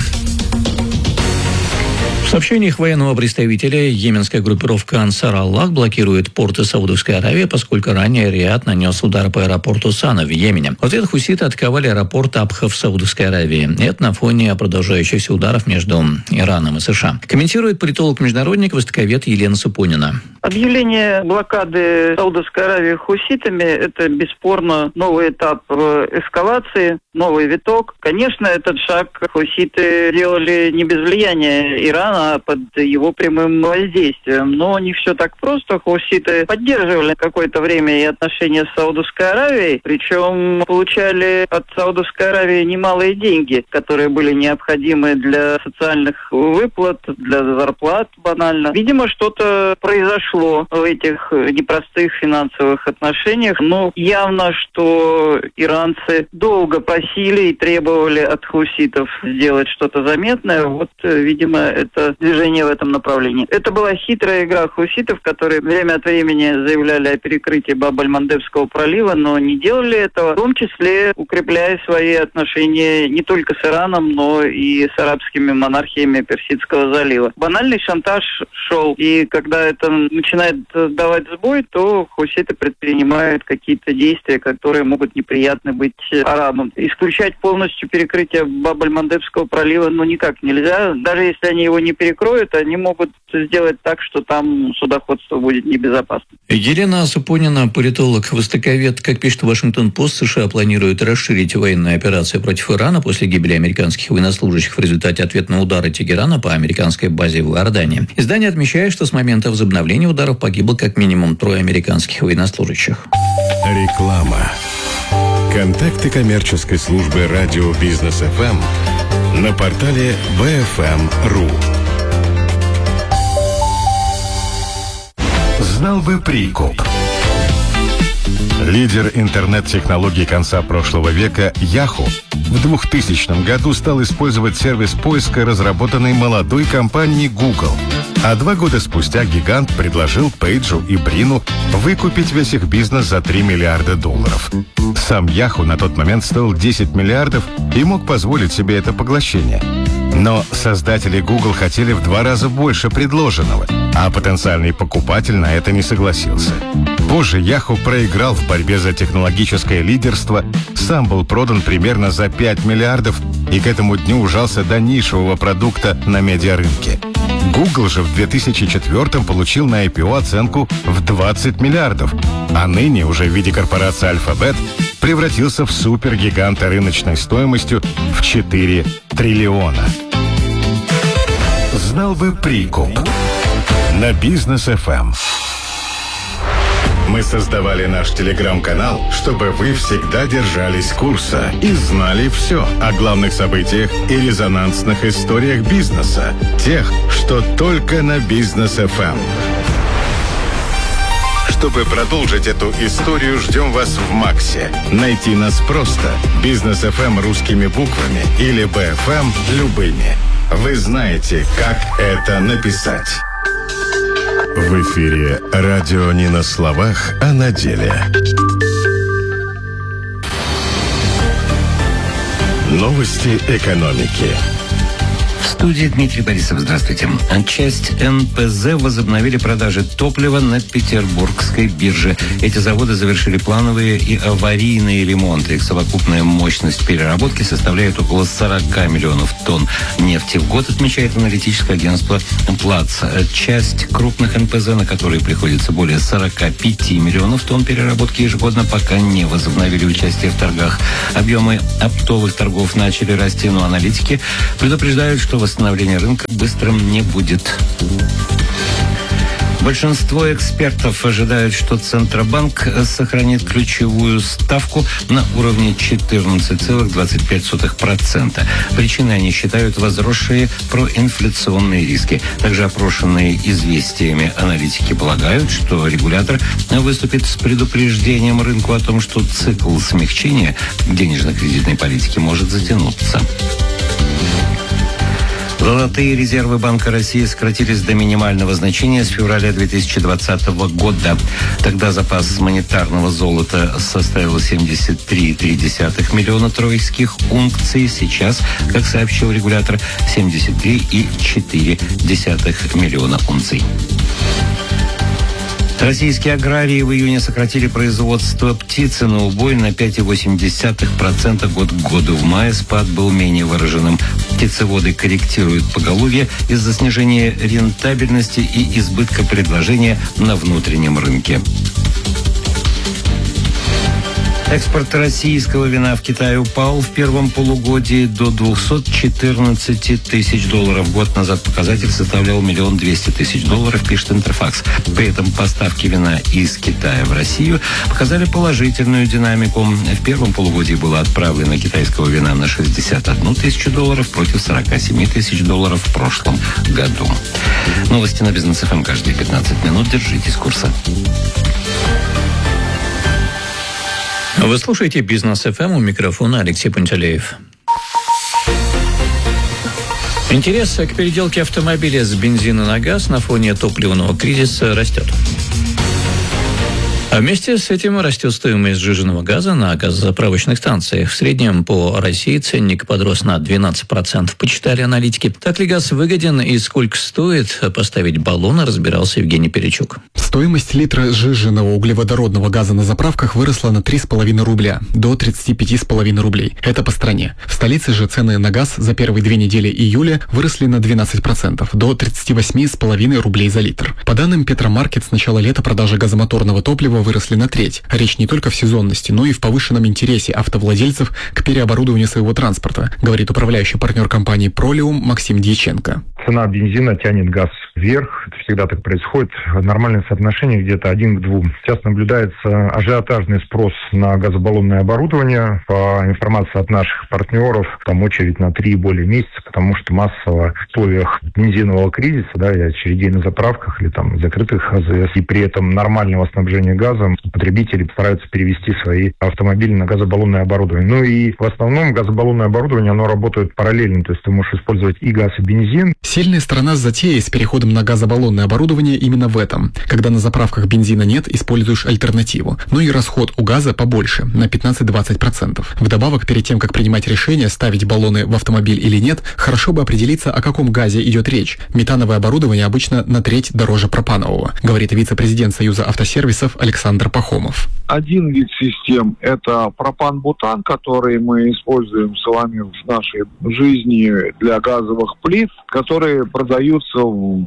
В сообщениях военного представителя йеменская группировка Ансар Аллах блокирует порты Саудовской Аравии, поскольку ранее Риад нанес удар по аэропорту Сана в Йемене. В ответ хуситы атаковали аэропорт Абха в Саудовской Аравии. Это на фоне продолжающихся ударов между Ираном и США. Комментирует политолог-международник, востоковед Елена Супонина. Объявление блокады Саудовской Аравии хуситами – это бесспорно новый этап эскалации, новый виток. Конечно, этот шаг хуситы делали не без влияния Ирана, а под его прямым воздействием. Но не все так просто. Хуситы поддерживали какое-то время и отношения с Саудовской Аравией, причем получали от Саудовской Аравии немалые деньги, которые были необходимы для социальных выплат, для зарплат банально. Видимо, что-то произошло в этих непростых финансовых отношениях, но явно, что иранцы долго просили и требовали от хуситов сделать что-то заметное. Вот, видимо, это движение в этом направлении. Это была хитрая игра хуситов, которые время от времени заявляли о перекрытии Баб-аль-Мандебского пролива, но не делали этого, в том числе укрепляя свои отношения не только с Ираном, но и с арабскими монархиями Персидского залива. Банальный шантаж шел, и когда это начинает давать сбой, то хуситы предпринимают какие-то действия, которые могут неприятны быть арабам. Исключать полностью перекрытие Баб-аль-Мандебского пролива ну никак нельзя. Даже если они его не перекроют, они могут сделать так, что там судоходство будет небезопасно. Елена Супонина, политолог, востоковед. Как пишет Вашингтон-Пост, США планируют расширить военные операции против Ирана после гибели американских военнослужащих в результате ответного удара Тегерана по американской базе в Иордании. Издание отмечает, что с момента возобновления ударов погибло как минимум трое американских военнослужащих. Реклама. Контакты коммерческой службы радио Бизнес эф эм на портале би эф эм точка ру. Знал бы прикуп. Лидер интернет-технологий конца прошлого века Yahoo в двухтысячном году стал использовать сервис поиска, разработанный молодой компанией Google. А два года спустя гигант предложил Пейджу и Брину выкупить весь их бизнес за три миллиарда долларов. Сам Yahoo на тот момент стоил десять миллиардов и мог позволить себе это поглощение. Но создатели Google хотели в два раза больше предложенного, а потенциальный покупатель на это не согласился. Позже Yahoo проиграл в борьбе за технологическое лидерство, сам был продан примерно за пять миллиардов и к этому дню ужался до нишевого продукта на медиарынке. Google же в две тысячи четвёртом получил на ай пи о оценку в двадцать миллиардов, а ныне уже в виде корпорации Alphabet превратился в супергиганта рыночной стоимостью в четыре триллиона. Знал бы прикуп. На Бизнес эф эм. Мы создавали наш телеграм-канал, чтобы вы всегда держались курса и знали все о главных событиях и резонансных историях бизнеса. Тех, что только на Бизнес эф эм. Чтобы продолжить эту историю, ждем вас в Максе. Найти нас просто. Бизнес эф эм русскими буквами или би эф эм любыми. Вы знаете, как это написать. В эфире радио не на словах, а на деле. Новости экономики. В студии Дмитрий Борисов. Здравствуйте. Часть эн пэ зэ возобновили продажи топлива на Петербургской бирже. Эти заводы завершили плановые и аварийные ремонты. Их совокупная мощность переработки составляет около сорок миллионов тонн нефти в год, отмечает аналитическое агентство Плац. Часть крупных эн пэ зэ, на которые приходится более сорок пять миллионов тонн переработки ежегодно, пока не возобновили участие в торгах. Объемы оптовых торгов начали расти, но аналитики предупреждают, что восстановление рынка быстрым не будет. Большинство экспертов ожидают, что Центробанк сохранит ключевую ставку на уровне четырнадцать целых двадцать пять сотых процента. Причиной они считают возросшие проинфляционные риски. Также опрошенные известиями аналитики полагают, что регулятор выступит с предупреждением рынку о том, что цикл смягчения денежно-кредитной политики может затянуться. Золотые резервы Банка России сократились до минимального значения с февраля две тысячи двадцатого года. Тогда запас монетарного золота составил семьдесят три целых три десятых миллиона троицких унций. Сейчас, как сообщил регулятор, семьдесят три целых четыре десятых миллиона унций. Российские аграрии в июне сократили производство птицы на убой на пять целых восемь десятых процента год к году. В мае спад был менее выраженным. Птицеводы корректируют поголовье из-за снижения рентабельности и избытка предложения на внутреннем рынке. Экспорт российского вина в Китай упал в первом полугодии до двухсот четырнадцати тысяч долларов. Год назад показатель составлял миллион двести тысяч долларов, пишет Интерфакс. При этом поставки вина из Китая в Россию показали положительную динамику. В первом полугодии было отправлено китайского вина на шестьдесят одну тысячу долларов против сорока семи тысяч долларов в прошлом году. Новости на Бизнес эф эм каждые пятнадцать минут. Держитесь курса. Вы слушаете Бизнес эф эм, у микрофона Алексей Пантелеев. Интерес к переделке автомобиля с бензина на газ на фоне топливного кризиса растет. А вместе с этим растет стоимость сжиженного газа на газозаправочных станциях. В среднем по России ценник подрос на двенадцать процентов, почитали аналитики. Так ли газ выгоден и сколько стоит поставить баллон, разбирался Евгений Перечук. Стоимость литра сжиженного углеводородного газа на заправках выросла на три с половиной рубля до тридцати пяти с половиной рублей. Это по стране. В столице же цены на газ за первые две недели июля выросли на двенадцать процентов до тридцати восьми с половиной рублей за литр. По данным Петромаркет, с начала лета продажи газомоторного топлива выросли на треть. Речь не только в сезонности, но и в повышенном интересе автовладельцев к переоборудованию своего транспорта, говорит управляющий партнер компании «Пролиум» Максим Дьяченко. Цена бензина тянет газ вверх. Это всегда так происходит. Нормальное соотношение где-то один к двум. Сейчас наблюдается ажиотажный спрос на газобаллонное оборудование. По информации от наших партнеров, там очередь на три и более месяца, потому что массово в условиях бензинового кризиса, да, и очередей на заправках или там закрытых АЗС, и при этом нормального снабжения газом, потребители стараются перевести свои автомобили на газобаллонное оборудование. Ну и в основном газобаллонное оборудование, оно работает параллельно, то есть ты можешь использовать и газ, и бензин. Сильная сторона затеи с переходом на газобаллонное оборудование именно в этом. Когда на заправках бензина нет, используешь альтернативу. Но и расход у газа побольше, на пятнадцать-двадцать процентов. Вдобавок, перед тем, как принимать решение, ставить баллоны в автомобиль или нет, хорошо бы определиться, о каком газе идет речь. Метановое оборудование обычно на треть дороже пропанового, говорит вице-президент Союза автосервисов Александр Пахомов. Один вид систем – это пропан-бутан, который мы используем с вами в нашей жизни для газовых плит, которые продаются в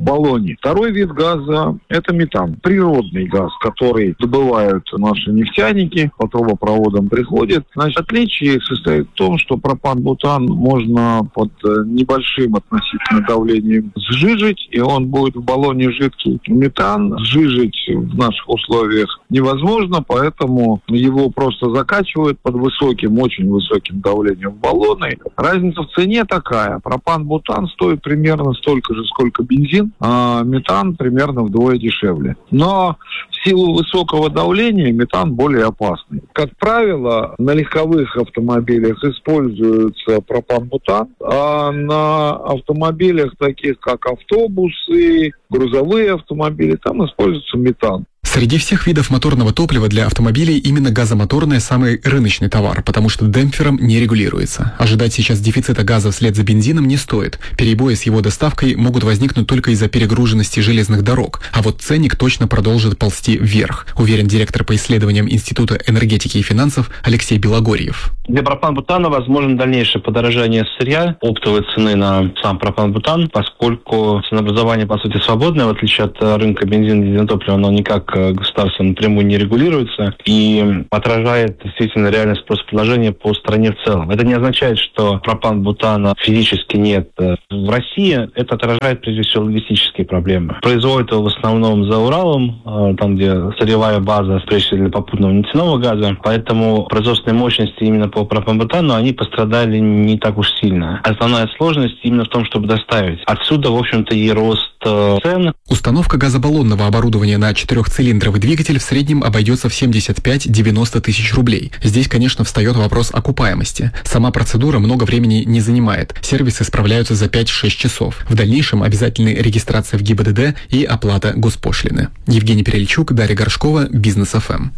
баллоне. Второй вид газа – это метан. Природный газ, который добывают наши нефтяники, по трубопроводам приходит. Значит, отличие состоит в том, что пропан-бутан можно под небольшим относительно давлением сжижить, и он будет в баллоне жидкий. Метан сжижить в наших условиях невозможно, поэтому его просто закачивают под высоким, очень высоким давлением в баллоны. Разница в цене такая. Пропан-бутан стоит примерно столько же, сколько бензин, а метан примерно вдвое дешевле. Но в силу высокого давления метан более опасный. Как правило, на легковых автомобилях используется пропан-бутан, а на автомобилях, таких как автобусы, грузовые автомобили, там используется метан. Среди всех видов моторного топлива для автомобилей именно газомоторное самый рыночный товар, потому что демпфером не регулируется. Ожидать сейчас дефицита газа вслед за бензином не стоит. Перебои с его доставкой могут возникнуть только из-за перегруженности железных дорог, а вот ценник точно продолжит ползти вверх, уверен директор по исследованиям Института энергетики и финансов Алексей Белогорьев. Для пропан-бутана возможно дальнейшее подорожание сырья, оптовой цены на сам пропан-бутан, поскольку ценообразование, по сути, свободное, в отличие от рынка бензина и дизельного топлива, оно никак государство напрямую не регулируется и отражает действительно реальный спрос предложения по стране в целом. Это не означает, что пропан-бутана физически нет в России. Это отражает, прежде всего, логистические проблемы. Производят его в основном за Уралом, там, где сырьевая база, прежде всего, для попутного нефтяного газа. Поэтому производственные мощности именно по пропан-бутану, они пострадали не так уж сильно. Основная сложность именно в том, чтобы доставить. Отсюда, в общем-то, и рост цен. Установка газобаллонного оборудования на четырехцилиндровый двигатель в среднем обойдется в семьдесят пять - девяносто тысяч рублей. Здесь, конечно, встает вопрос окупаемости. Сама процедура много времени не занимает. Сервисы справляются за пять-шесть часов. В дальнейшем обязательны регистрация в ГИБДД и оплата госпошлины. Евгений Перельчук, Дарья Горшкова, Бизнес эф эм.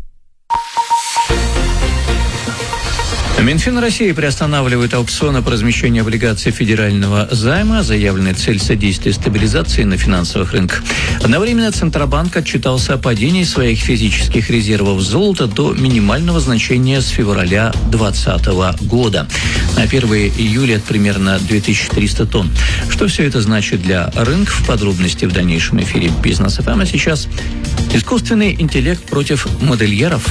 Минфин России приостанавливает аукционы по размещению облигаций федерального займа. Заявленная цель содействия стабилизации на финансовых рынках. Одновременно Центробанк отчитался о падении своих физических резервов золота до минимального значения с февраля двадцатого года. На первое июля это примерно две тысячи триста тонн. Что все это значит для рынков? Подробности в дальнейшем эфире Бизнес эф эм. А сейчас искусственный интеллект против модельеров.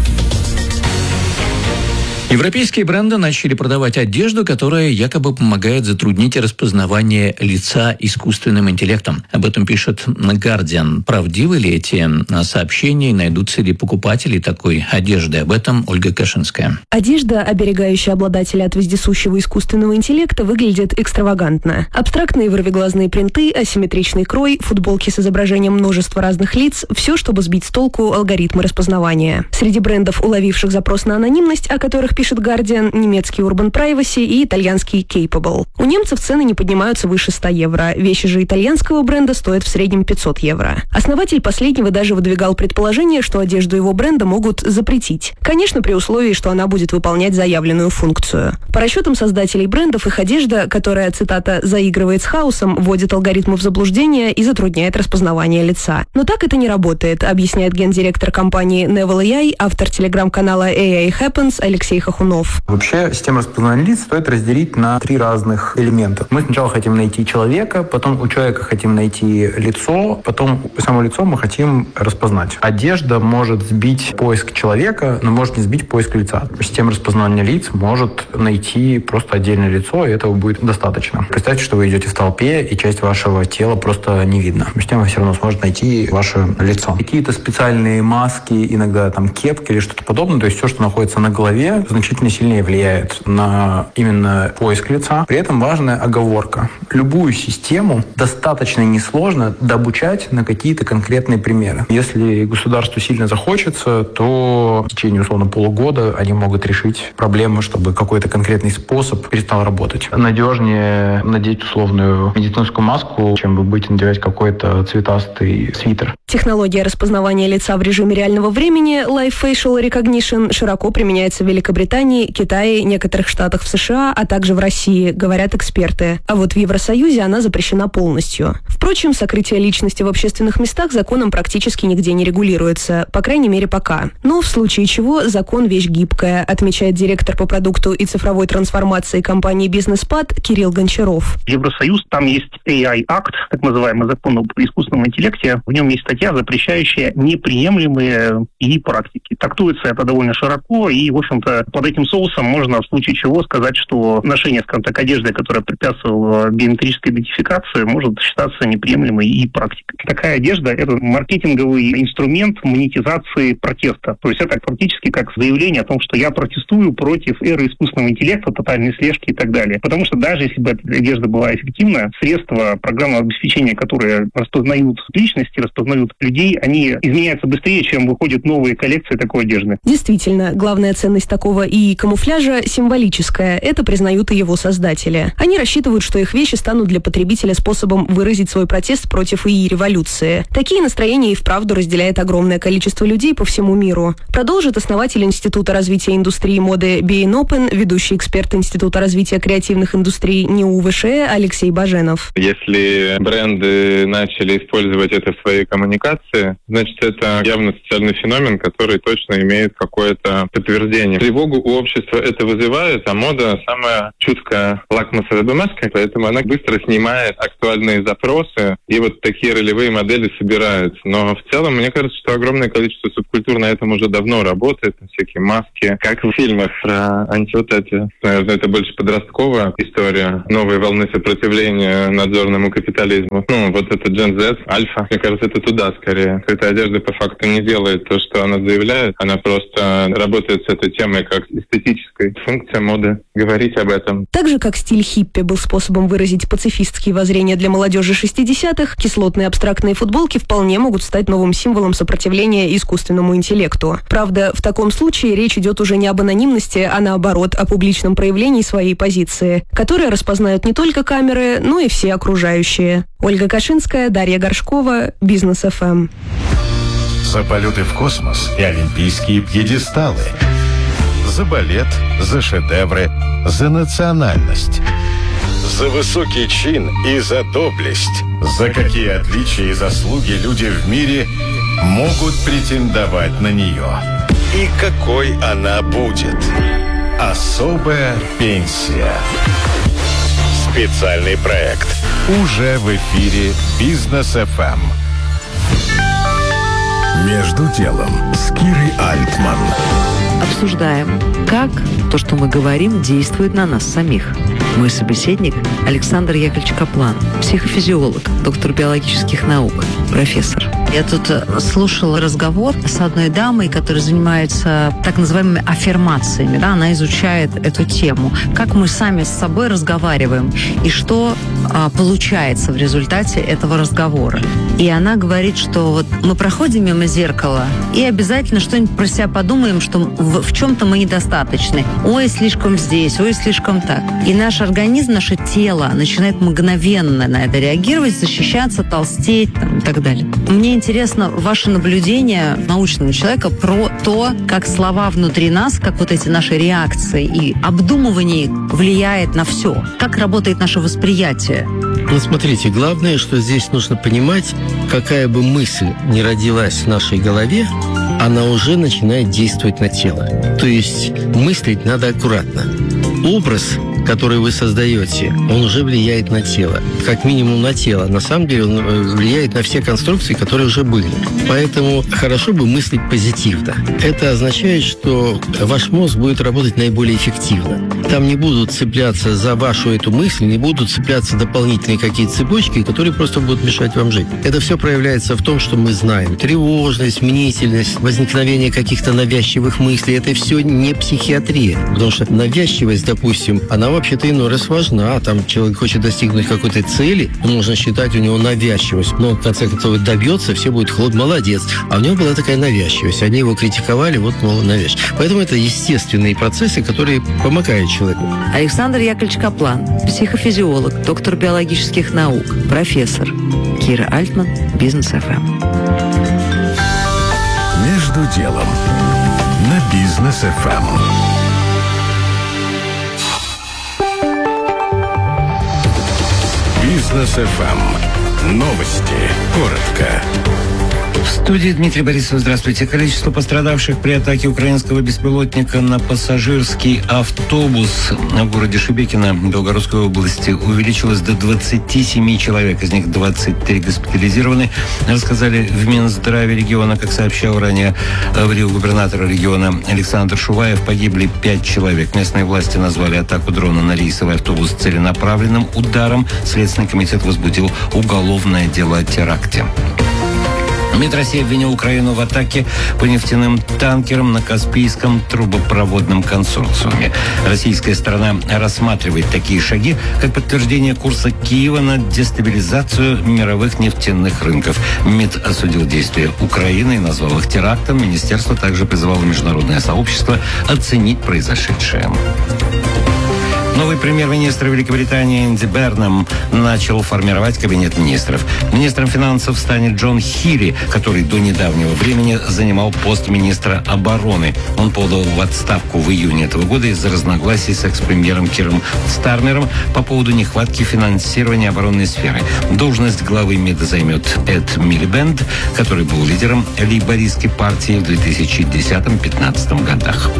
Европейские бренды начали продавать одежду, которая якобы помогает затруднить распознавание лица искусственным интеллектом. Об этом пишет Guardian. Правдивы ли эти сообщения и найдутся ли покупатели такой одежды? Об этом Ольга Кашинская. Одежда, оберегающая обладателя от вездесущего искусственного интеллекта, выглядит экстравагантно. Абстрактные вырвиглазные принты, асимметричный крой, футболки с изображением множества разных лиц – все, чтобы сбить с толку алгоритмы распознавания. Среди брендов, уловивших запрос на анонимность, о которых пишет Guardian, немецкий Urban Privacy и итальянский Capable. У немцев цены не поднимаются выше ста евро. Вещи же итальянского бренда стоят в среднем пятьсот евро. Основатель последнего даже выдвигал предположение, что одежду его бренда могут запретить. Конечно, при условии, что она будет выполнять заявленную функцию. По расчетам создателей брендов, их одежда, которая, цитата, «заигрывает с хаосом», вводит алгоритмы в заблуждение и затрудняет распознавание лица. Но так это не работает, объясняет гендиректор компании Neville эй ай, автор телеграм-канала эй ай Happens Алексей Хохунов. Вообще, систему распознавания лиц стоит разделить на три разных элемента. Мы сначала хотим найти человека, потом у человека хотим найти лицо, потом само лицо мы хотим распознать. Одежда может сбить поиск человека, но может не сбить поиск лица. Система распознавания лиц может найти просто отдельное лицо, и этого будет достаточно. Представьте, что вы идете в толпе, и часть вашего тела просто не видно. Система все равно сможет найти ваше лицо. Какие-то специальные маски, иногда там кепки или что-то подобное, то есть все, что находится на голове, значительно сильнее влияет на именно поиск лица. При этом важная оговорка. Любую систему достаточно несложно дообучать на какие-то конкретные примеры. Если государству сильно захочется, то в течение, условно, полугода они могут решить проблему, чтобы какой-то конкретный способ перестал работать. Надежнее надеть условную медицинскую маску, чем бы быть надевать какой-то цветастый свитер. Технология распознавания лица в режиме реального времени Live Facial Recognition широко применяется в Великобритании Великобритании, Китае, некоторых штатах в США, а также в России, говорят эксперты. А вот в Евросоюзе она запрещена полностью. Впрочем, сокрытие личности в общественных местах законом практически нигде не регулируется, по крайней мере пока. Но в случае чего закон вещь гибкая, отмечает директор по продукту и цифровой трансформации компании «Бизнеспад» Кирилл Гончаров. Евросоюз, там есть эй ай-акт, так называемый закон об искусственном интеллекте. В нем есть статья, запрещающая неприемлемые и практики. Трактуется это довольно широко, и, в общем-то, под этим соусом можно в случае чего сказать, что ношение, скажем так, одежды, которая препятствовала биометрической идентификации, может считаться неприемлемой и практикой. Такая одежда – это маркетинговый инструмент монетизации протеста. То есть это фактически как заявление о том, что я протестую против эры искусственного интеллекта, тотальной слежки и так далее. Потому что даже если бы эта одежда была эффективна, средства программного обеспечения, которые распознают личности, распознают людей, они изменяются быстрее, чем выходят новые коллекции такой одежды. Действительно, главная ценность такого ИИ камуфляжа символическая. Это признают и его создатели. Они рассчитывают, что их вещи станут для потребителя способом выразить свой протест против ИИ-революции. Такие настроения и вправду разделяет огромное количество людей по всему миру. Продолжит основатель Института развития индустрии моды би эн Open, ведущий эксперт Института развития креативных индустрий НИУ ВШЭ Алексей Баженов. Если бренды начали использовать это в своей коммуникации, значит, это явно социальный феномен, который точно имеет какое-то подтверждение. Тревогу у общества это вызывает, а мода самая чуткая лакмусовая бумажка, поэтому она быстро снимает актуальные запросы, и вот такие ролевые модели собираются. Но в целом, мне кажется, что огромное количество субкультур на этом уже давно работает, всякие маски, как в фильмах про антиутопию. Наверное, это больше подростковая история, новые волны сопротивления надзорному капитализму. Ну, вот это Gen Z, альфа, мне кажется, это туда скорее. Эта одежда по факту не делает то, что она заявляет, она просто работает с этой темой как эстетической. Функция моды — говорить об этом. Так же, как стиль хиппи был способом выразить пацифистские воззрения для молодежи шестидесятых, кислотные абстрактные футболки вполне могут стать новым символом сопротивления искусственному интеллекту. Правда, в таком случае речь идет уже не об анонимности, а наоборот, о публичном проявлении своей позиции, которые распознают не только камеры, но и все окружающие. Ольга Кашинская, Дарья Горшкова, Бизнес эф эм. За полеты в космос и олимпийские пьедесталы. За балет, за шедевры, за национальность. За высокий чин и за доблесть. За какие отличия и заслуги люди в мире могут претендовать на нее. И какой она будет. Особая пенсия. Специальный проект. Уже в эфире Бизнес эф эм. Между делом с Кирой Альтман. Обсуждаем, как то, что мы говорим, действует на нас самих. Мой собеседник Александр Яковлевич Каплан, психофизиолог, доктор биологических наук, профессор. Я тут слушала разговор с одной дамой, которая занимается так называемыми аффирмациями. Да? Она изучает эту тему. Как мы сами с собой разговариваем и что а, получается в результате этого разговора. И она говорит, что вот мы проходим мимо зеркала и обязательно что-нибудь про себя подумаем, что в, в чем-то мы недостаточны. Ой, слишком здесь, ой, слишком так. И наш организм, наше тело начинает мгновенно на это реагировать, защищаться, толстеть там, и так далее. Мне интересно ваше наблюдение научного человека про то, как слова внутри нас, как вот эти наши реакции и обдумывание влияет на все. Как работает наше восприятие? Ну, смотрите, главное, что здесь нужно понимать, какая бы мысль ни родилась в нашей голове, она уже начинает действовать на тело. То есть мыслить надо аккуратно. Образ, который вы создаете, он уже влияет на тело. Как минимум на тело. На самом деле он влияет на все конструкции, которые уже были. Поэтому хорошо бы мыслить позитивно. Это означает, что ваш мозг будет работать наиболее эффективно. Там не будут цепляться за вашу эту мысль, не будут цепляться дополнительные какие-то цепочки, которые просто будут мешать вам жить. Это все проявляется в том, что мы знаем. Тревожность, мнительность, возникновение каких-то навязчивых мыслей. Это все не психиатрия. Потому что навязчивость, допустим, она вообще-то иной раз важна. Там человек хочет достигнуть какой-то цели, можно считать у него навязчивость. Но в конце концов добьется, все будет хлоп, молодец. А у него была такая навязчивость. Они его критиковали, вот, мол, навязчивость. Поэтому это естественные процессы, которые помогают человеку. Александр Яковлевич Каплан, психофизиолог, доктор биологических наук, профессор. Кира Альтман, Бизнес эф эм. Между делом на Бизнес эф эм. Бизнес эф эм. Новости. Коротко. В студии Дмитрий Борисов. Здравствуйте. Количество пострадавших при атаке украинского беспилотника на пассажирский автобус в городе Шебекино Белгородской области увеличилось до двадцати семи человек. Из них двадцать три госпитализированы. Рассказали в Минздраве региона, как сообщал ранее в Рио губернатор региона Александр Шуваев. Погибли пять человек. Местные власти назвали атаку дрона на рейсовый автобус целенаправленным ударом. Следственный комитет возбудил уголовное дело о теракте. МИД России обвинил Украину в атаке по нефтяным танкерам на Каспийском трубопроводном консорциуме. Российская сторона рассматривает такие шаги, как подтверждение курса Киева на дестабилизацию мировых нефтяных рынков. МИД осудил действия Украины и назвал их терактом. Министерство также призывало международное сообщество оценить произошедшее. Новый премьер-министр Великобритании Энди Бернам начал формировать кабинет министров. Министром финансов станет Джон Хилли, который до недавнего времени занимал пост министра обороны. Он подал в отставку в июне этого года из-за разногласий с экс-премьером Киром Стармером по поводу нехватки финансирования оборонной сферы. Должность главы МИДа займет Эд Милибенд, который был лидером лейбористской партии в две тысячи десятом-пятнадцатом годах.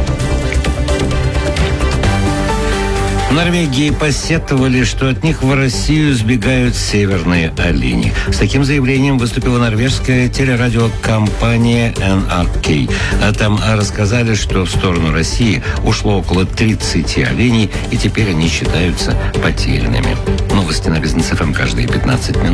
В Норвегии посетовали, что от них в Россию сбегают северные олени. С таким заявлением выступила норвежская телерадиокомпания эн ар кей. А там рассказали, что в сторону России ушло около тридцати оленей, и теперь они считаются потерянными. Новости на Бизнес эф эм каждые пятнадцать минут.